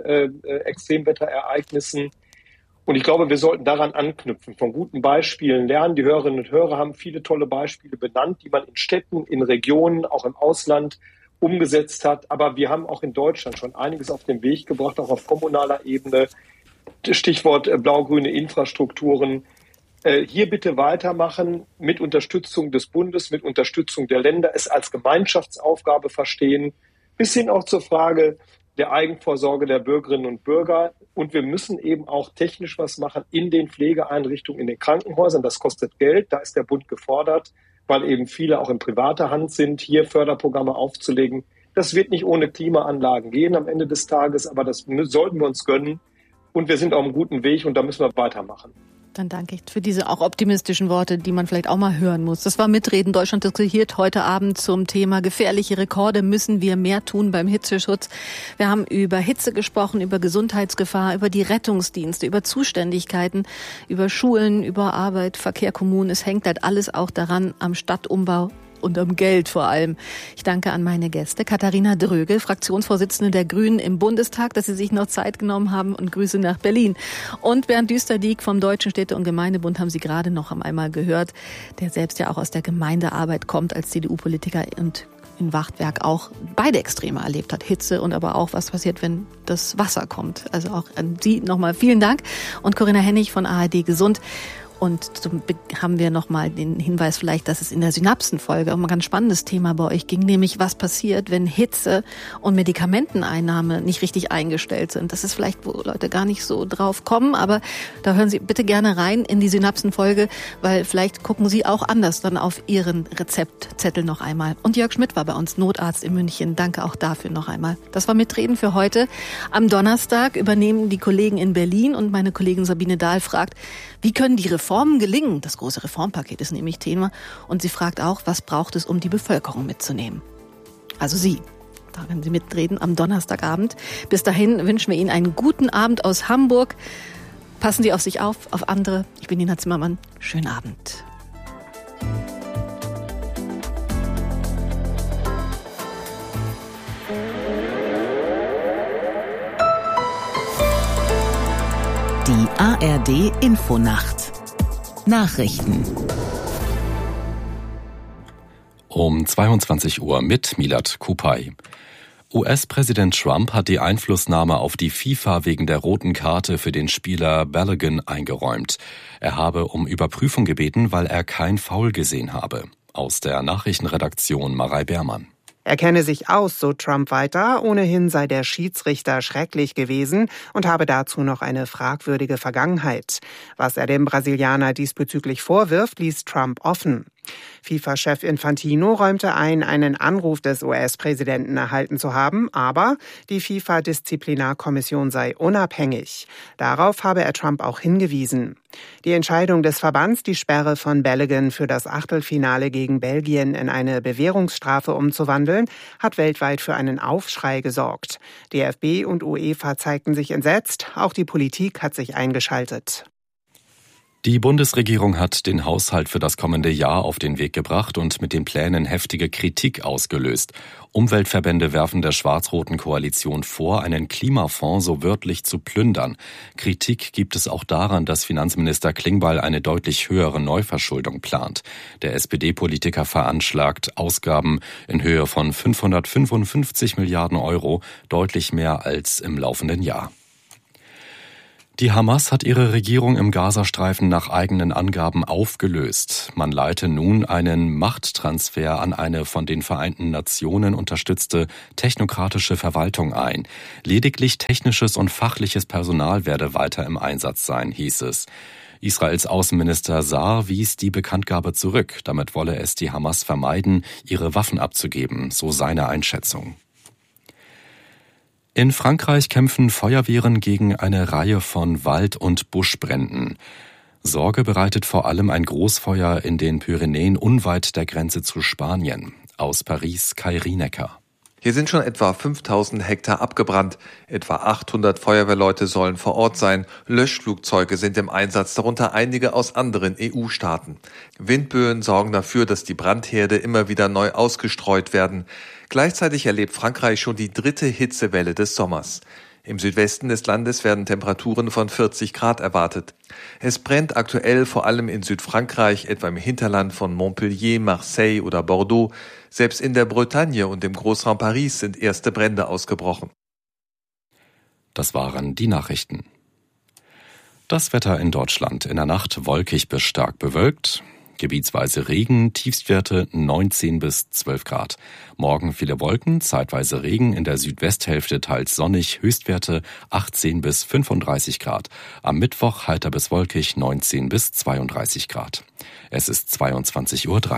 Extremwetterereignissen. Und ich glaube, wir sollten daran anknüpfen, von guten Beispielen lernen. Die Hörerinnen und Hörer haben viele tolle Beispiele benannt, die man in Städten, in Regionen, auch im Ausland umgesetzt hat. Aber wir haben auch in Deutschland schon einiges auf den Weg gebracht, auch auf kommunaler Ebene. Stichwort blau-grüne Infrastrukturen. Hier bitte weitermachen, mit Unterstützung des Bundes, mit Unterstützung der Länder, es als Gemeinschaftsaufgabe verstehen, bis hin auch zur Frage der Eigenvorsorge der Bürgerinnen und Bürger. Und wir müssen eben auch technisch was machen in den Pflegeeinrichtungen, in den Krankenhäusern. Das kostet Geld, da ist der Bund gefordert, weil eben viele auch in privater Hand sind, hier Förderprogramme aufzulegen. Das wird nicht ohne Klimaanlagen gehen am Ende des Tages, aber das sollten wir uns gönnen. Und wir sind auf einem guten Weg und da müssen wir weitermachen. Dann danke ich für diese auch optimistischen Worte, die man vielleicht auch mal hören muss. Das war Mitreden Deutschland diskutiert heute Abend zum Thema gefährliche Rekorde. Müssen wir mehr tun beim Hitzeschutz? Wir haben über Hitze gesprochen, über Gesundheitsgefahr, über die Rettungsdienste, über Zuständigkeiten, über Schulen, über Arbeit, Verkehr, Kommunen. Es hängt halt alles auch daran am Stadtumbau und am Geld vor allem. Ich danke an meine Gäste. Katharina Dröge, Fraktionsvorsitzende der Grünen im Bundestag, dass Sie sich noch Zeit genommen haben, und Grüße nach Berlin. Und Bernd Düsterdiek vom Deutschen Städte- und Gemeindebund haben Sie gerade noch einmal gehört, der selbst ja auch aus der Gemeindearbeit kommt als CDU-Politiker und in Wachtwerk auch beide Extreme erlebt hat. Hitze und aber auch, was passiert, wenn das Wasser kommt. Also auch an Sie nochmal vielen Dank. Und Corinna Hennig von ARD Gesund. Und haben wir nochmal den Hinweis vielleicht, dass es in der Synapsenfolge um ein ganz spannendes Thema bei euch ging, nämlich was passiert, wenn Hitze und Medikamenteneinnahme nicht richtig eingestellt sind. Das ist vielleicht, wo Leute gar nicht so drauf kommen, aber da hören Sie bitte gerne rein in die Synapsenfolge, weil vielleicht gucken Sie auch anders dann auf Ihren Rezeptzettel noch einmal. Und Jörg Schmidt war bei uns, Notarzt in München. Danke auch dafür noch einmal. Das war Mitreden für heute. Am Donnerstag übernehmen die Kollegen in Berlin und meine Kollegin Sabine Dahl fragt, wie können die Reformen gelingen? Das große Reformpaket ist nämlich Thema. Und sie fragt auch, was braucht es, um die Bevölkerung mitzunehmen? Also Sie, da können Sie mitreden am Donnerstagabend. Bis dahin wünschen wir Ihnen einen guten Abend aus Hamburg. Passen Sie auf sich auf andere. Ich bin Nina Zimmermann. Schönen Abend. Die ARD Infonacht. Nachrichten. Um 22 Uhr mit Milad Kupay. US-Präsident Trump hat die Einflussnahme auf die FIFA wegen der roten Karte für den Spieler Balogun eingeräumt. Er habe um Überprüfung gebeten, weil er kein Foul gesehen habe. Aus der Nachrichtenredaktion Marei Beermann. Er kenne sich aus, so Trump weiter. Ohnehin sei der Schiedsrichter schrecklich gewesen und habe dazu noch eine fragwürdige Vergangenheit. Was er dem Brasilianer diesbezüglich vorwirft, ließ Trump offen. FIFA-Chef Infantino räumte ein, einen Anruf des US-Präsidenten erhalten zu haben, aber die FIFA-Disziplinarkommission sei unabhängig. Darauf habe er Trump auch hingewiesen. Die Entscheidung des Verbands, die Sperre von Balogun für das Achtelfinale gegen Belgien in eine Bewährungsstrafe umzuwandeln, hat weltweit für einen Aufschrei gesorgt. DFB und UEFA zeigten sich entsetzt, auch die Politik hat sich eingeschaltet. Die Bundesregierung hat den Haushalt für das kommende Jahr auf den Weg gebracht und mit den Plänen heftige Kritik ausgelöst. Umweltverbände werfen der schwarz-roten Koalition vor, einen Klimafonds so wörtlich zu plündern. Kritik gibt es auch daran, dass Finanzminister Klingbeil eine deutlich höhere Neuverschuldung plant. Der SPD-Politiker veranschlagt Ausgaben in Höhe von 555 Milliarden Euro, deutlich mehr als im laufenden Jahr. Die Hamas hat ihre Regierung im Gazastreifen nach eigenen Angaben aufgelöst. Man leite nun einen Machttransfer an eine von den Vereinten Nationen unterstützte technokratische Verwaltung ein. Lediglich technisches und fachliches Personal werde weiter im Einsatz sein, hieß es. Israels Außenminister Saar wies die Bekanntgabe zurück. Damit wolle es die Hamas vermeiden, ihre Waffen abzugeben, so seine Einschätzung. In Frankreich kämpfen Feuerwehren gegen eine Reihe von Wald- und Buschbränden. Sorge bereitet vor allem ein Großfeuer in den Pyrenäen unweit der Grenze zu Spanien. Aus Paris Kai Rienecker. Hier sind schon etwa 5000 Hektar abgebrannt. Etwa 800 Feuerwehrleute sollen vor Ort sein. Löschflugzeuge sind im Einsatz, darunter einige aus anderen EU-Staaten. Windböen sorgen dafür, dass die Brandherde immer wieder neu ausgestreut werden. Gleichzeitig erlebt Frankreich schon die 3. Hitzewelle des Sommers. Im Südwesten des Landes werden Temperaturen von 40 Grad erwartet. Es brennt aktuell vor allem in Südfrankreich, etwa im Hinterland von Montpellier, Marseille oder Bordeaux. Selbst in der Bretagne und im Großraum Paris sind erste Brände ausgebrochen. Das waren die Nachrichten. Das Wetter in Deutschland: in der Nacht wolkig bis stark bewölkt. Gebietsweise Regen, Tiefstwerte 19 bis 12 Grad. Morgen viele Wolken, zeitweise Regen, in der Südwesthälfte teils sonnig, Höchstwerte 18 bis 35 Grad. Am Mittwoch heiter bis wolkig 19 bis 32 Grad. Es ist 22:03 Uhr.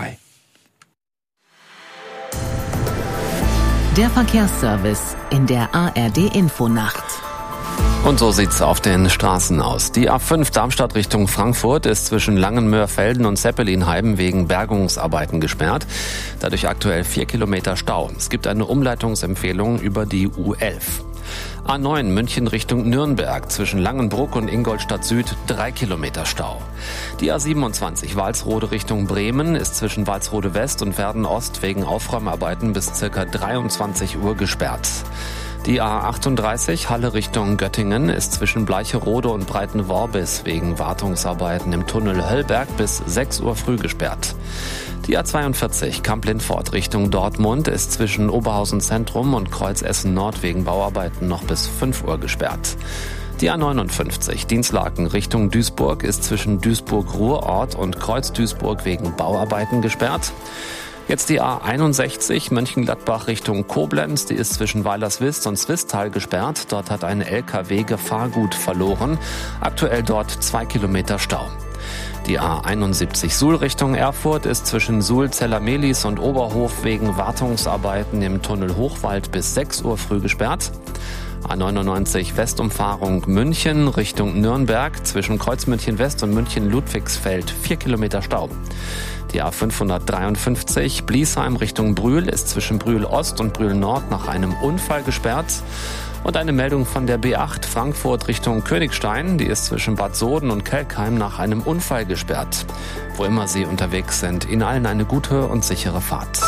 Der Verkehrsservice in der ARD Infonacht. Und so sieht's auf den Straßen aus. Die A5 Darmstadt Richtung Frankfurt ist zwischen Langenmöhrfelden und Zeppelinheim wegen Bergungsarbeiten gesperrt. Dadurch aktuell 4 Kilometer Stau. Es gibt eine Umleitungsempfehlung über die U11. A9 München Richtung Nürnberg zwischen Langenbruck und Ingolstadt Süd 3 Kilometer Stau. Die A27 Walsrode Richtung Bremen ist zwischen Walsrode West und Werden Ost wegen Aufräumarbeiten bis ca. 23 Uhr gesperrt. Die A38 Halle Richtung Göttingen ist zwischen Bleicherode und Breitenworbis wegen Wartungsarbeiten im Tunnel Höllberg bis 6 Uhr früh gesperrt. Die A42 Kamp-Lindfort Richtung Dortmund ist zwischen Oberhausen Zentrum und Kreuz Essen Nord wegen Bauarbeiten noch bis 5 Uhr gesperrt. Die A59 Dinslaken Richtung Duisburg ist zwischen Duisburg-Ruhrort und Kreuz-Duisburg wegen Bauarbeiten gesperrt. Jetzt die A61 Mönchengladbach Richtung Koblenz, die ist zwischen Weilerswist und Swisttal gesperrt. Dort hat ein LKW Gefahrgut verloren. Aktuell dort 2 Kilometer Stau. Die A71 Suhl Richtung Erfurt ist zwischen Suhl-Zellermelis und Oberhof wegen Wartungsarbeiten im Tunnel Hochwald bis 6 Uhr früh gesperrt. A99 Westumfahrung München Richtung Nürnberg zwischen Kreuzmünchen West und München Ludwigsfeld 4 Kilometer Stau. Die A553 Bliesheim Richtung Brühl ist zwischen Brühl Ost und Brühl Nord nach einem Unfall gesperrt. Und eine Meldung von der B8 Frankfurt Richtung Königstein, die ist zwischen Bad Soden und Kelkheim nach einem Unfall gesperrt. Wo immer Sie unterwegs sind, Ihnen allen eine gute und sichere Fahrt.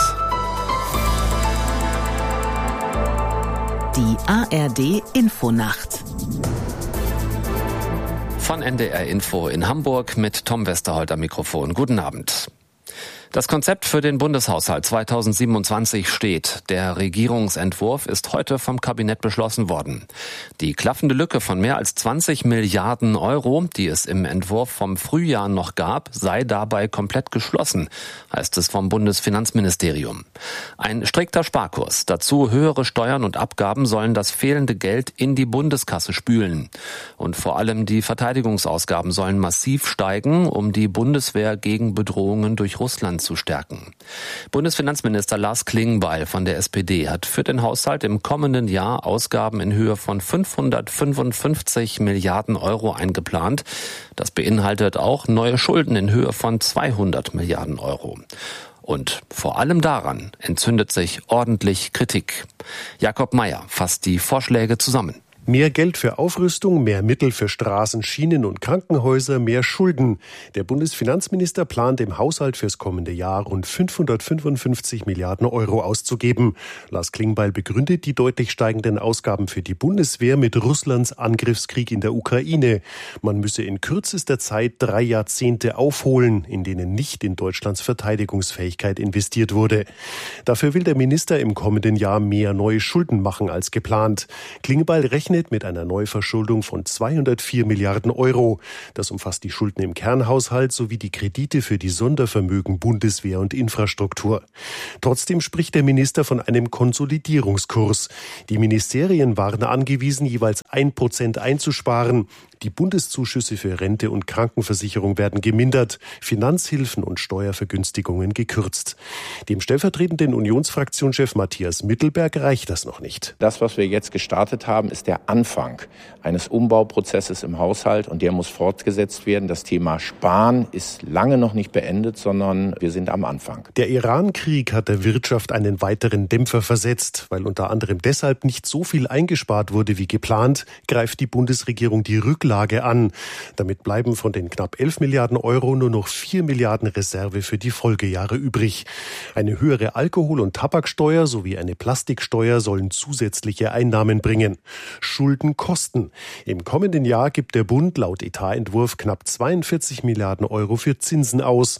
Die ARD Infonacht. Von NDR Info in Hamburg mit Tom Westerholt am Mikrofon. Guten Abend. Das Konzept für den Bundeshaushalt 2027 steht. Der Regierungsentwurf ist heute vom Kabinett beschlossen worden. Die klaffende Lücke von mehr als 20 Milliarden Euro, die es im Entwurf vom Frühjahr noch gab, sei dabei komplett geschlossen, heißt es vom Bundesfinanzministerium. Ein strikter Sparkurs. Dazu höhere Steuern und Abgaben sollen das fehlende Geld in die Bundeskasse spülen. Und vor allem die Verteidigungsausgaben sollen massiv steigen, um die Bundeswehr gegen Bedrohungen durch Russland zu stärken. Bundesfinanzminister Lars Klingbeil von der SPD hat für den Haushalt im kommenden Jahr Ausgaben in Höhe von 555 Milliarden Euro eingeplant. Das beinhaltet auch neue Schulden in Höhe von 200 Milliarden Euro. Und vor allem daran entzündet sich ordentlich Kritik. Jakob Mayer fasst die Vorschläge zusammen. Mehr Geld für Aufrüstung, mehr Mittel für Straßen, Schienen und Krankenhäuser, mehr Schulden. Der Bundesfinanzminister plant im Haushalt fürs kommende Jahr rund 555 Milliarden Euro auszugeben. Lars Klingbeil begründet die deutlich steigenden Ausgaben für die Bundeswehr mit Russlands Angriffskrieg in der Ukraine. Man müsse in kürzester Zeit 3 Jahrzehnte aufholen, in denen nicht in Deutschlands Verteidigungsfähigkeit investiert wurde. Dafür will der Minister im kommenden Jahr mehr neue Schulden machen als geplant. Klingbeil rechnet mit einer Neuverschuldung von 204 Milliarden Euro. Das umfasst die Schulden im Kernhaushalt sowie die Kredite für die Sondervermögen Bundeswehr und Infrastruktur. Trotzdem spricht der Minister von einem Konsolidierungskurs. Die Ministerien waren angewiesen, jeweils 1% einzusparen. Die Bundeszuschüsse für Rente und Krankenversicherung werden gemindert, Finanzhilfen und Steuervergünstigungen gekürzt. Dem stellvertretenden Unionsfraktionschef Matthias Mittelberg reicht das noch nicht. Das, was wir jetzt gestartet haben, ist der Anfang eines Umbauprozesses im Haushalt und der muss fortgesetzt werden. Das Thema Sparen ist lange noch nicht beendet, sondern wir sind am Anfang. Der Iran-Krieg hat der Wirtschaft einen weiteren Dämpfer versetzt. Weil unter anderem deshalb nicht so viel eingespart wurde wie geplant, greift die Bundesregierung die Rücklage an. Damit bleiben von den knapp 11 Milliarden Euro nur noch 4 Milliarden Reserve für die Folgejahre übrig. Eine höhere Alkohol- und Tabaksteuer sowie eine Plastiksteuer sollen zusätzliche Einnahmen bringen. Schulden kosten. Im kommenden Jahr gibt der Bund laut Etatentwurf knapp 42 Milliarden Euro für Zinsen aus.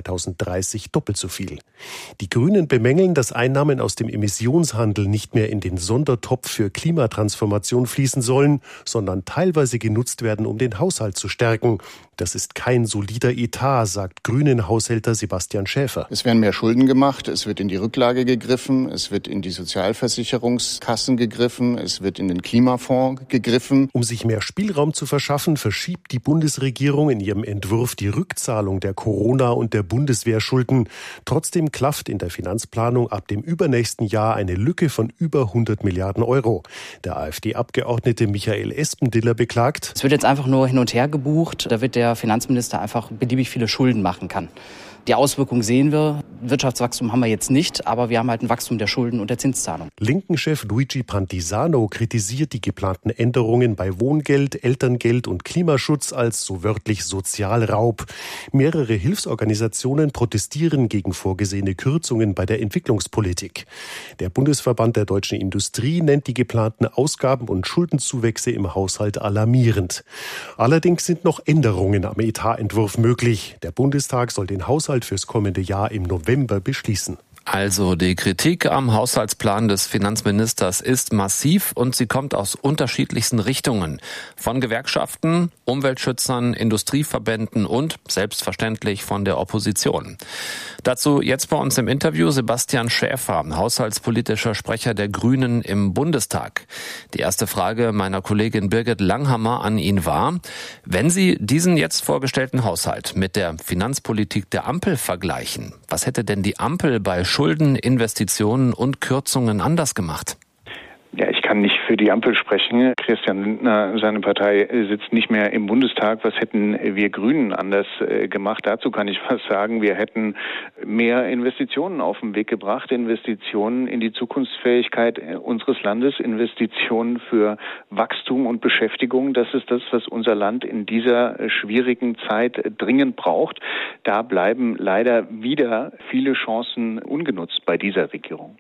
2030 doppelt so viel. Die Grünen bemängeln, dass Einnahmen aus dem Emissionshandel nicht mehr in den Sondertopf für Klimatransformation fließen sollen, sondern teilweise genutzt werden, um den Haushalt zu stärken. Das ist kein solider Etat, sagt Grünen-Haushälter Sebastian Schäfer. Es werden mehr Schulden gemacht, es wird in die Rücklage gegriffen, es wird in die Sozialversicherungskassen gegriffen, es wird in den Klimafonds gegriffen. Um sich mehr Spielraum zu verschaffen, verschiebt die Bundesregierung in ihrem Entwurf die Rückzahlung der Corona- und der Bundeswehrschulden. Trotzdem klafft in der Finanzplanung ab dem übernächsten Jahr eine Lücke von über 100 Milliarden Euro. Der AfD-Abgeordnete Michael Espendiller beklagt: Es wird jetzt einfach nur hin und her gebucht, da wird der Finanzminister einfach beliebig viele Schulden machen kann. Die Auswirkungen sehen wir. Wirtschaftswachstum haben wir jetzt nicht, aber wir haben halt ein Wachstum der Schulden und der Zinszahlung. Linken-Chef Luigi Pantisano kritisiert die geplanten Änderungen bei Wohngeld, Elterngeld und Klimaschutz als so wörtlich Sozialraub. Mehrere Hilfsorganisationen protestieren gegen vorgesehene Kürzungen bei der Entwicklungspolitik. Der Bundesverband der deutschen Industrie nennt die geplanten Ausgaben und Schuldenzuwächse im Haushalt alarmierend. Allerdings sind noch Änderungen am Etatentwurf möglich. Der Bundestag soll den Haushalt fürs kommende Jahr im November beschließen. Also die Kritik am Haushaltsplan des Finanzministers ist massiv und sie kommt aus unterschiedlichsten Richtungen. Von Gewerkschaften, Umweltschützern, Industrieverbänden und selbstverständlich von der Opposition. Dazu jetzt bei uns im Interview Sebastian Schäfer, haushaltspolitischer Sprecher der Grünen im Bundestag. Die erste Frage meiner Kollegin Birgit Langhammer an ihn war: Wenn Sie diesen jetzt vorgestellten Haushalt mit der Finanzpolitik der Ampel vergleichen, was hätte denn die Ampel bei Schulden, Investitionen und Kürzungen anders gemacht? Ja, ich kann nicht für die Ampel sprechen. Christian Lindner, seine Partei, sitzt nicht mehr im Bundestag. Was hätten wir Grünen anders gemacht? Dazu kann ich was sagen. Wir hätten mehr Investitionen auf den Weg gebracht, Investitionen in die Zukunftsfähigkeit unseres Landes, Investitionen für Wachstum und Beschäftigung. Das ist das, was unser Land in dieser schwierigen Zeit dringend braucht. Da bleiben leider wieder viele Chancen ungenutzt bei dieser Regierung.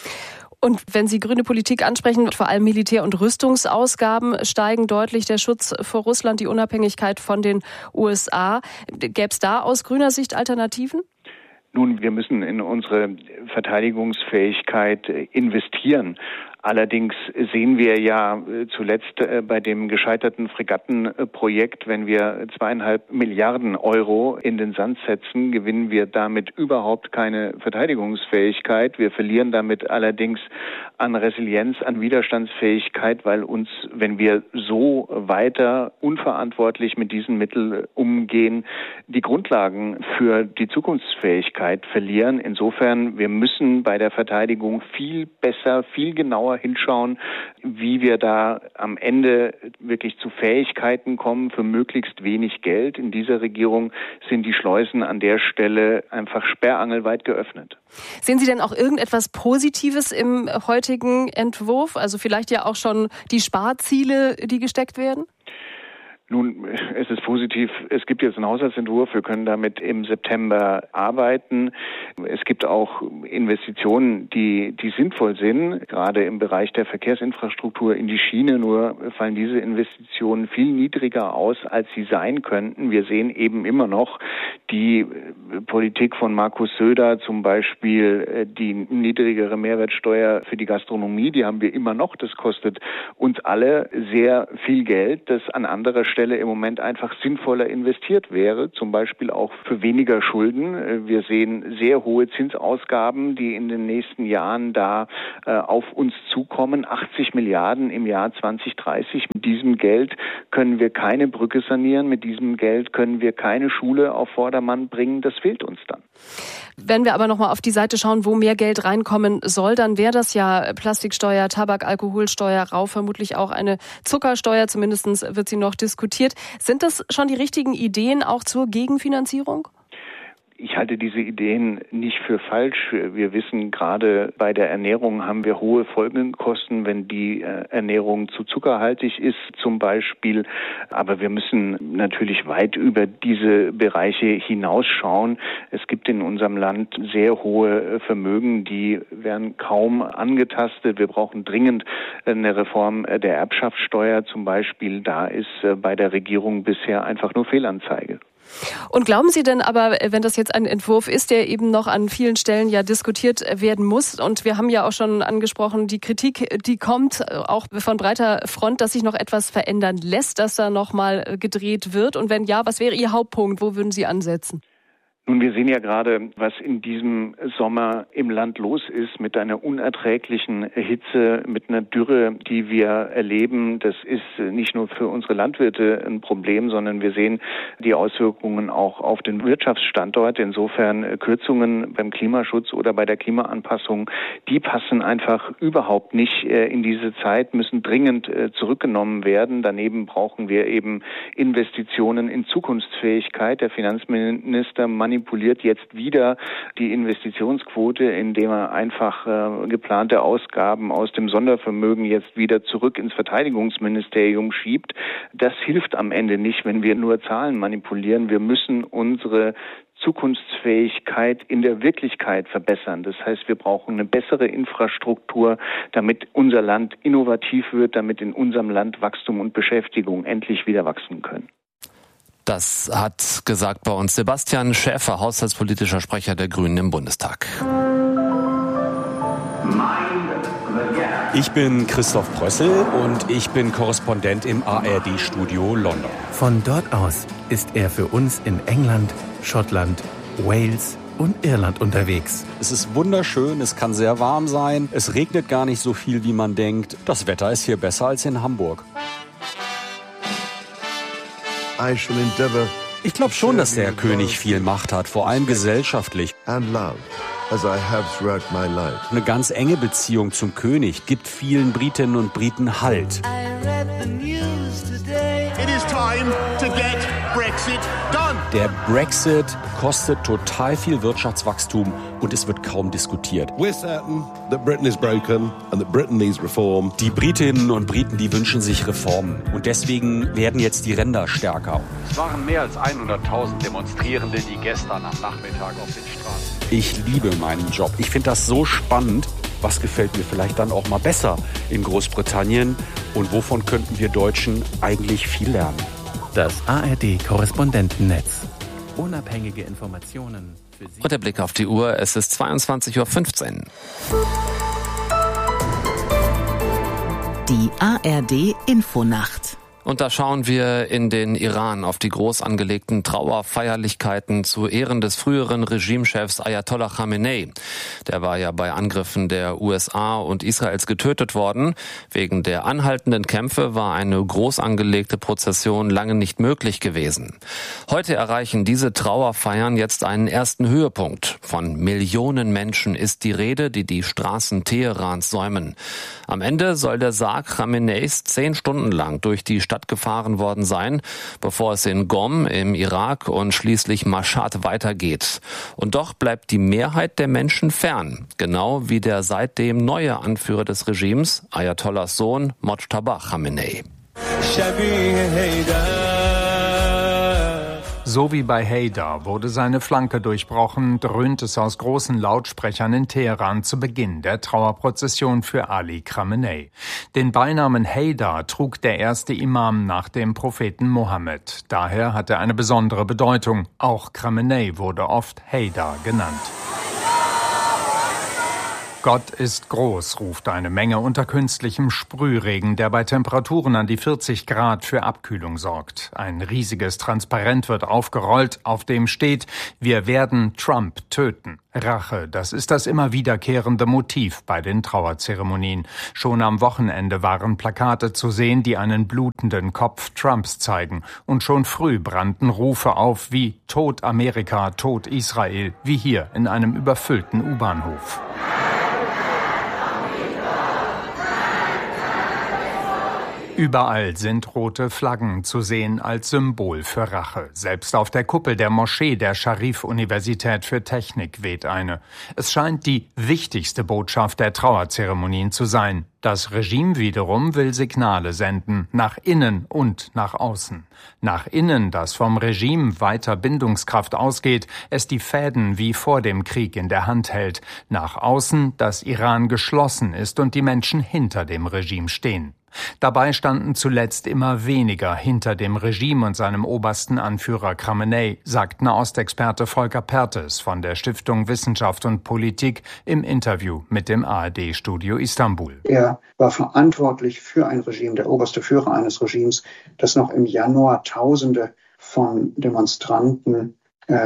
Und wenn Sie grüne Politik ansprechen, vor allem Militär- und Rüstungsausgaben steigen deutlich, der Schutz vor Russland, die Unabhängigkeit von den USA. Gäbe es da aus grüner Sicht Alternativen? Nun, wir müssen in unsere Verteidigungsfähigkeit investieren. Allerdings sehen wir ja zuletzt bei dem gescheiterten Fregattenprojekt, wenn wir 2,5 Milliarden Euro in den Sand setzen, gewinnen wir damit überhaupt keine Verteidigungsfähigkeit. Wir verlieren damit allerdings an Resilienz, an Widerstandsfähigkeit, weil uns, wenn wir so weiter unverantwortlich mit diesen Mitteln umgehen, die Grundlagen für die Zukunftsfähigkeit verlieren. Insofern, wir müssen bei der Verteidigung viel besser, viel genauer genauer hinschauen, wie wir da am Ende wirklich zu Fähigkeiten kommen für möglichst wenig Geld. In dieser Regierung sind die Schleusen an der Stelle einfach sperrangelweit geöffnet. Sehen Sie denn auch irgendetwas Positives im heutigen Entwurf? Also vielleicht ja auch schon die Sparziele, die gesteckt werden? Nun, es ist positiv. Es gibt jetzt einen Haushaltsentwurf. Wir können damit im September arbeiten. Es gibt auch Investitionen, die sinnvoll sind, gerade im Bereich der Verkehrsinfrastruktur in die Schiene. Nur fallen diese Investitionen viel niedriger aus, als sie sein könnten. Wir sehen eben immer noch die Politik von Markus Söder, zum Beispiel die niedrigere Mehrwertsteuer für die Gastronomie, die haben wir immer noch. Das kostet uns alle sehr viel Geld, das an anderer Stelle im Moment einfach sinnvoller investiert wäre, zum Beispiel auch für weniger Schulden. Wir sehen sehr hohe Zinsausgaben, die in den nächsten Jahren da auf uns zukommen. 80 Milliarden im Jahr 2030. Mit diesem Geld können wir keine Brücke sanieren. Mit diesem Geld können wir keine Schule auf Vordermann bringen. Das fehlt uns dann. Wenn wir aber nochmal auf die Seite schauen, wo mehr Geld reinkommen soll, dann wäre das ja Plastiksteuer, Tabak, Alkoholsteuer, Rauch, vermutlich auch eine Zuckersteuer. Zumindest wird sie noch diskutiert. Sind das schon die richtigen Ideen auch zur Gegenfinanzierung? Ich halte diese Ideen nicht für falsch. Wir wissen, gerade bei der Ernährung haben wir hohe Folgekosten, wenn die Ernährung zu zuckerhaltig ist zum Beispiel. Aber wir müssen natürlich weit über diese Bereiche hinausschauen. Es gibt in unserem Land sehr hohe Vermögen, die werden kaum angetastet. Wir brauchen dringend eine Reform der Erbschaftssteuer zum Beispiel. Da ist bei der Regierung bisher einfach nur Fehlanzeige. Und glauben Sie denn aber, wenn das jetzt ein Entwurf ist, der eben noch an vielen Stellen ja diskutiert werden muss, und wir haben ja auch schon angesprochen, die Kritik, die kommt auch von breiter Front, dass sich noch etwas verändern lässt, dass da nochmal gedreht wird? Und wenn ja, was wäre Ihr Hauptpunkt? Wo würden Sie ansetzen? Nun, wir sehen ja gerade, was in diesem Sommer im Land los ist, mit einer unerträglichen Hitze, mit einer Dürre, die wir erleben. Das ist nicht nur für unsere Landwirte ein Problem, sondern wir sehen die Auswirkungen auch auf den Wirtschaftsstandort. Insofern Kürzungen beim Klimaschutz oder bei der Klimaanpassung, die passen einfach überhaupt nicht in diese Zeit, müssen dringend zurückgenommen werden. Daneben brauchen wir eben Investitionen in Zukunftsfähigkeit. Der Finanzminister manipuliert jetzt wieder die Investitionsquote, indem er einfach geplante Ausgaben aus dem Sondervermögen jetzt wieder zurück ins Verteidigungsministerium schiebt. Das hilft am Ende nicht, wenn wir nur Zahlen manipulieren. Wir müssen unsere Zukunftsfähigkeit in der Wirklichkeit verbessern. Das heißt, wir brauchen eine bessere Infrastruktur, damit unser Land innovativ wird, damit in unserem Land Wachstum und Beschäftigung endlich wieder wachsen können. Das hat gesagt bei uns Sebastian Schäfer, haushaltspolitischer Sprecher der Grünen im Bundestag. Ich bin Christoph Brössel und ich bin Korrespondent im ARD-Studio London. Von dort aus ist er für uns in England, Schottland, Wales und Irland unterwegs. Es ist wunderschön, es kann sehr warm sein, es regnet gar nicht so viel, wie man denkt. Das Wetter ist hier besser als in Hamburg. Ich glaube schon, dass der König viel Macht hat, vor allem gesellschaftlich. Eine ganz enge Beziehung zum König gibt vielen Britinnen und Briten Halt. Der Brexit kostet total viel Wirtschaftswachstum und es wird kaum diskutiert. Die Britinnen und Briten, die wünschen sich Reformen und deswegen werden jetzt die Ränder stärker. Es waren mehr als 100.000 Demonstrierende, die gestern am Nachmittag auf den Straßen. Ich liebe meinen Job. Ich finde das so spannend. Was gefällt mir vielleicht dann auch mal besser in Großbritannien und wovon könnten wir Deutschen eigentlich viel lernen? Das ARD-Korrespondentennetz. Unabhängige Informationen für Sie. Und der Blick auf die Uhr, es ist 22:15 Uhr. Die ARD-Infonacht. Und da schauen wir in den Iran auf die groß angelegten Trauerfeierlichkeiten zu Ehren des früheren Regimechefs Ayatollah Khamenei. Der war ja bei Angriffen der USA und Israels getötet worden. Wegen der anhaltenden Kämpfe war eine groß angelegte Prozession lange nicht möglich gewesen. Heute erreichen diese Trauerfeiern jetzt einen ersten Höhepunkt. Von Millionen Menschen ist die Rede, die die Straßen Teherans säumen. Am Ende soll der Sarg Khameneis 10 Stunden lang durch die Stadt gefahren worden sein, bevor es in Qom im Irak und schließlich Mashhad weitergeht. Und doch bleibt die Mehrheit der Menschen fern, genau wie der seitdem neue Anführer des Regimes, Ayatollahs Sohn Mojtaba Khamenei. So wie bei Haydar wurde seine Flanke durchbrochen, dröhnt es aus großen Lautsprechern in Teheran zu Beginn der Trauerprozession für Ali Khamenei. Den Beinamen Haydar trug der erste Imam nach dem Propheten Mohammed. Daher hat er eine besondere Bedeutung. Auch Khamenei wurde oft Haydar genannt. Gott ist groß, ruft eine Menge unter künstlichem Sprühregen, der bei Temperaturen an die 40 Grad für Abkühlung sorgt. Ein riesiges Transparent wird aufgerollt, auf dem steht: Wir werden Trump töten. Rache, das ist das immer wiederkehrende Motiv bei den Trauerzeremonien. Schon am Wochenende waren Plakate zu sehen, die einen blutenden Kopf Trumps zeigen. Und schon früh brannten Rufe auf wie Tod Amerika, Tod Israel, wie hier in einem überfüllten U-Bahnhof. Überall sind rote Flaggen zu sehen als Symbol für Rache. Selbst auf der Kuppel der Moschee der Scharif-Universität für Technik weht eine. Es scheint die wichtigste Botschaft der Trauerzeremonien zu sein. Das Regime wiederum will Signale senden, nach innen und nach außen. Nach innen, das vom Regime weiter Bindungskraft ausgeht, es die Fäden wie vor dem Krieg in der Hand hält. Nach außen, dass Iran geschlossen ist und die Menschen hinter dem Regime stehen. Dabei standen zuletzt immer weniger hinter dem Regime und seinem obersten Anführer Khamenei, sagt Nahostexperte Volker Perthes von der Stiftung Wissenschaft und Politik im Interview mit dem ARD-Studio Istanbul. Er war verantwortlich für ein Regime, der oberste Führer eines Regimes, das noch im Januar Tausende von Demonstranten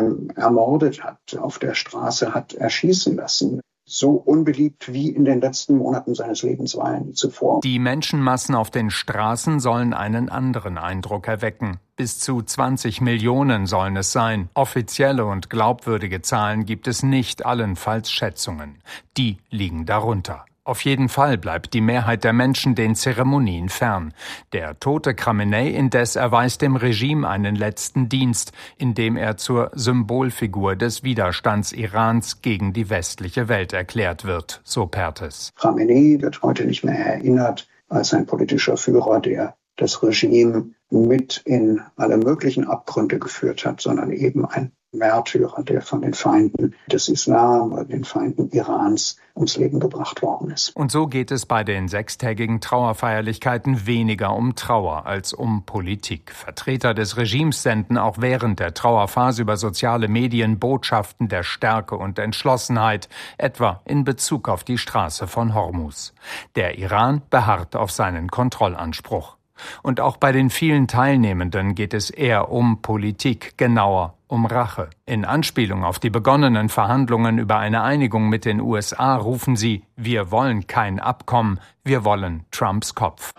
ermordet hat, auf der Straße hat erschießen lassen. So unbeliebt wie in den letzten Monaten seines Lebens war er nie zuvor. Die Menschenmassen auf den Straßen sollen einen anderen Eindruck erwecken. Bis zu 20 Millionen sollen es sein. Offizielle und glaubwürdige Zahlen gibt es nicht, allenfalls Schätzungen. Die liegen darunter. Auf jeden Fall bleibt die Mehrheit der Menschen den Zeremonien fern. Der tote Khamenei indes erweist dem Regime einen letzten Dienst, indem er zur Symbolfigur des Widerstands Irans gegen die westliche Welt erklärt wird, so Perthes. Khamenei wird heute nicht mehr erinnert als ein politischer Führer, der das Regime mit in alle möglichen Abgründe geführt hat, sondern eben ein Märtyrer, der von den Feinden des Islam oder den Feinden Irans ums Leben gebracht worden ist. Und so geht es bei den 6-tägigen Trauerfeierlichkeiten weniger um Trauer als um Politik. Vertreter des Regimes senden auch während der Trauerphase über soziale Medien Botschaften der Stärke und Entschlossenheit, etwa in Bezug auf die Straße von Hormuz. Der Iran beharrt auf seinen Kontrollanspruch. Und auch bei den vielen Teilnehmenden geht es eher um Politik, genauer um Rache. In Anspielung auf die begonnenen Verhandlungen über eine Einigung mit den USA rufen sie: Wir wollen kein Abkommen, wir wollen Trumps Kopf.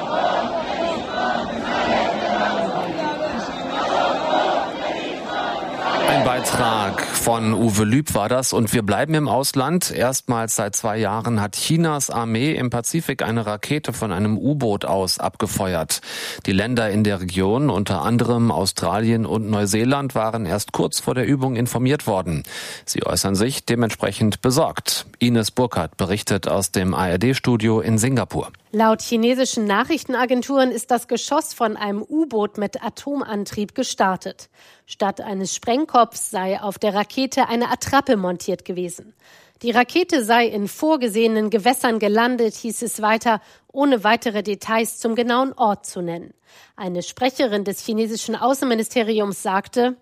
Ein Beitrag von Uwe Lüb war das, und wir bleiben im Ausland. Erstmals seit 2 Jahren hat Chinas Armee im Pazifik eine Rakete von einem U-Boot aus abgefeuert. Die Länder in der Region, unter anderem Australien und Neuseeland, waren erst kurz vor der Übung informiert worden. Sie äußern sich dementsprechend besorgt. Ines Burkhardt berichtet aus dem ARD-Studio in Singapur. Laut chinesischen Nachrichtenagenturen ist das Geschoss von einem U-Boot mit Atomantrieb gestartet. Statt eines Sprengkopfs sei auf der Rakete eine Attrappe montiert gewesen. Die Rakete sei in vorgesehenen Gewässern gelandet, hieß es weiter, ohne weitere Details zum genauen Ort zu nennen. Eine Sprecherin des chinesischen Außenministeriums sagte,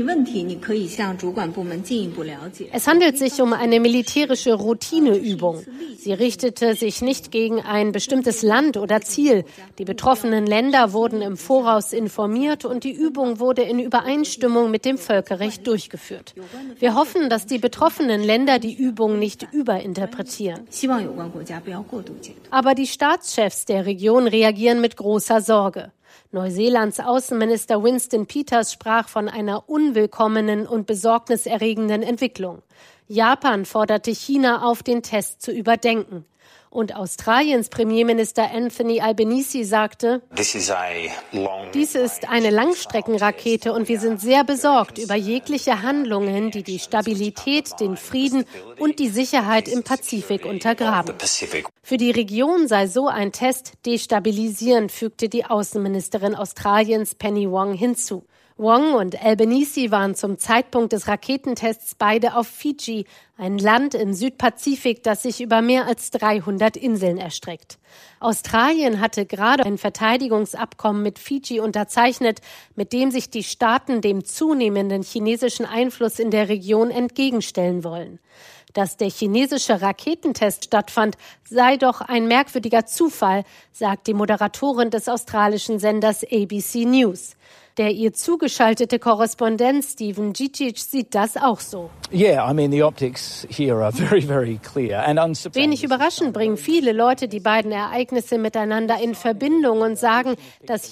es handelt sich um eine militärische Routineübung. Sie richtete sich nicht gegen ein bestimmtes Land oder Ziel. Die betroffenen Länder wurden im Voraus informiert und die Übung wurde in Übereinstimmung mit dem Völkerrecht durchgeführt. Wir hoffen, dass die betroffenen Länder die Übung nicht überinterpretieren. Aber die Staatschefs der Region reagieren mit großer Sorge. Neuseelands Außenminister Winston Peters sprach von einer unwillkommenen und besorgniserregenden Entwicklung. Japan forderte China auf, den Test zu überdenken. Und Australiens Premierminister Anthony Albanese sagte, dies ist eine Langstreckenrakete und wir sind sehr besorgt über jegliche Handlungen, die die Stabilität, den Frieden und die Sicherheit im Pazifik untergraben. Für die Region sei so ein Test destabilisierend, fügte die Außenministerin Australiens Penny Wong hinzu. Wong und Albanese waren zum Zeitpunkt des Raketentests beide auf Fiji, ein Land im Südpazifik, das sich über mehr als 300 Inseln erstreckt. Australien hatte gerade ein Verteidigungsabkommen mit Fiji unterzeichnet, mit dem sich die Staaten dem zunehmenden chinesischen Einfluss in der Region entgegenstellen wollen. Dass der chinesische Raketentest stattfand, sei doch ein merkwürdiger Zufall, sagt die Moderatorin des australischen Senders ABC News. Der ihr zugeschaltete Korrespondent Stephen Gicic sieht das auch so. Wenig überraschend bringen viele Leute die beiden Ereignisse miteinander in Verbindung und sagen, dass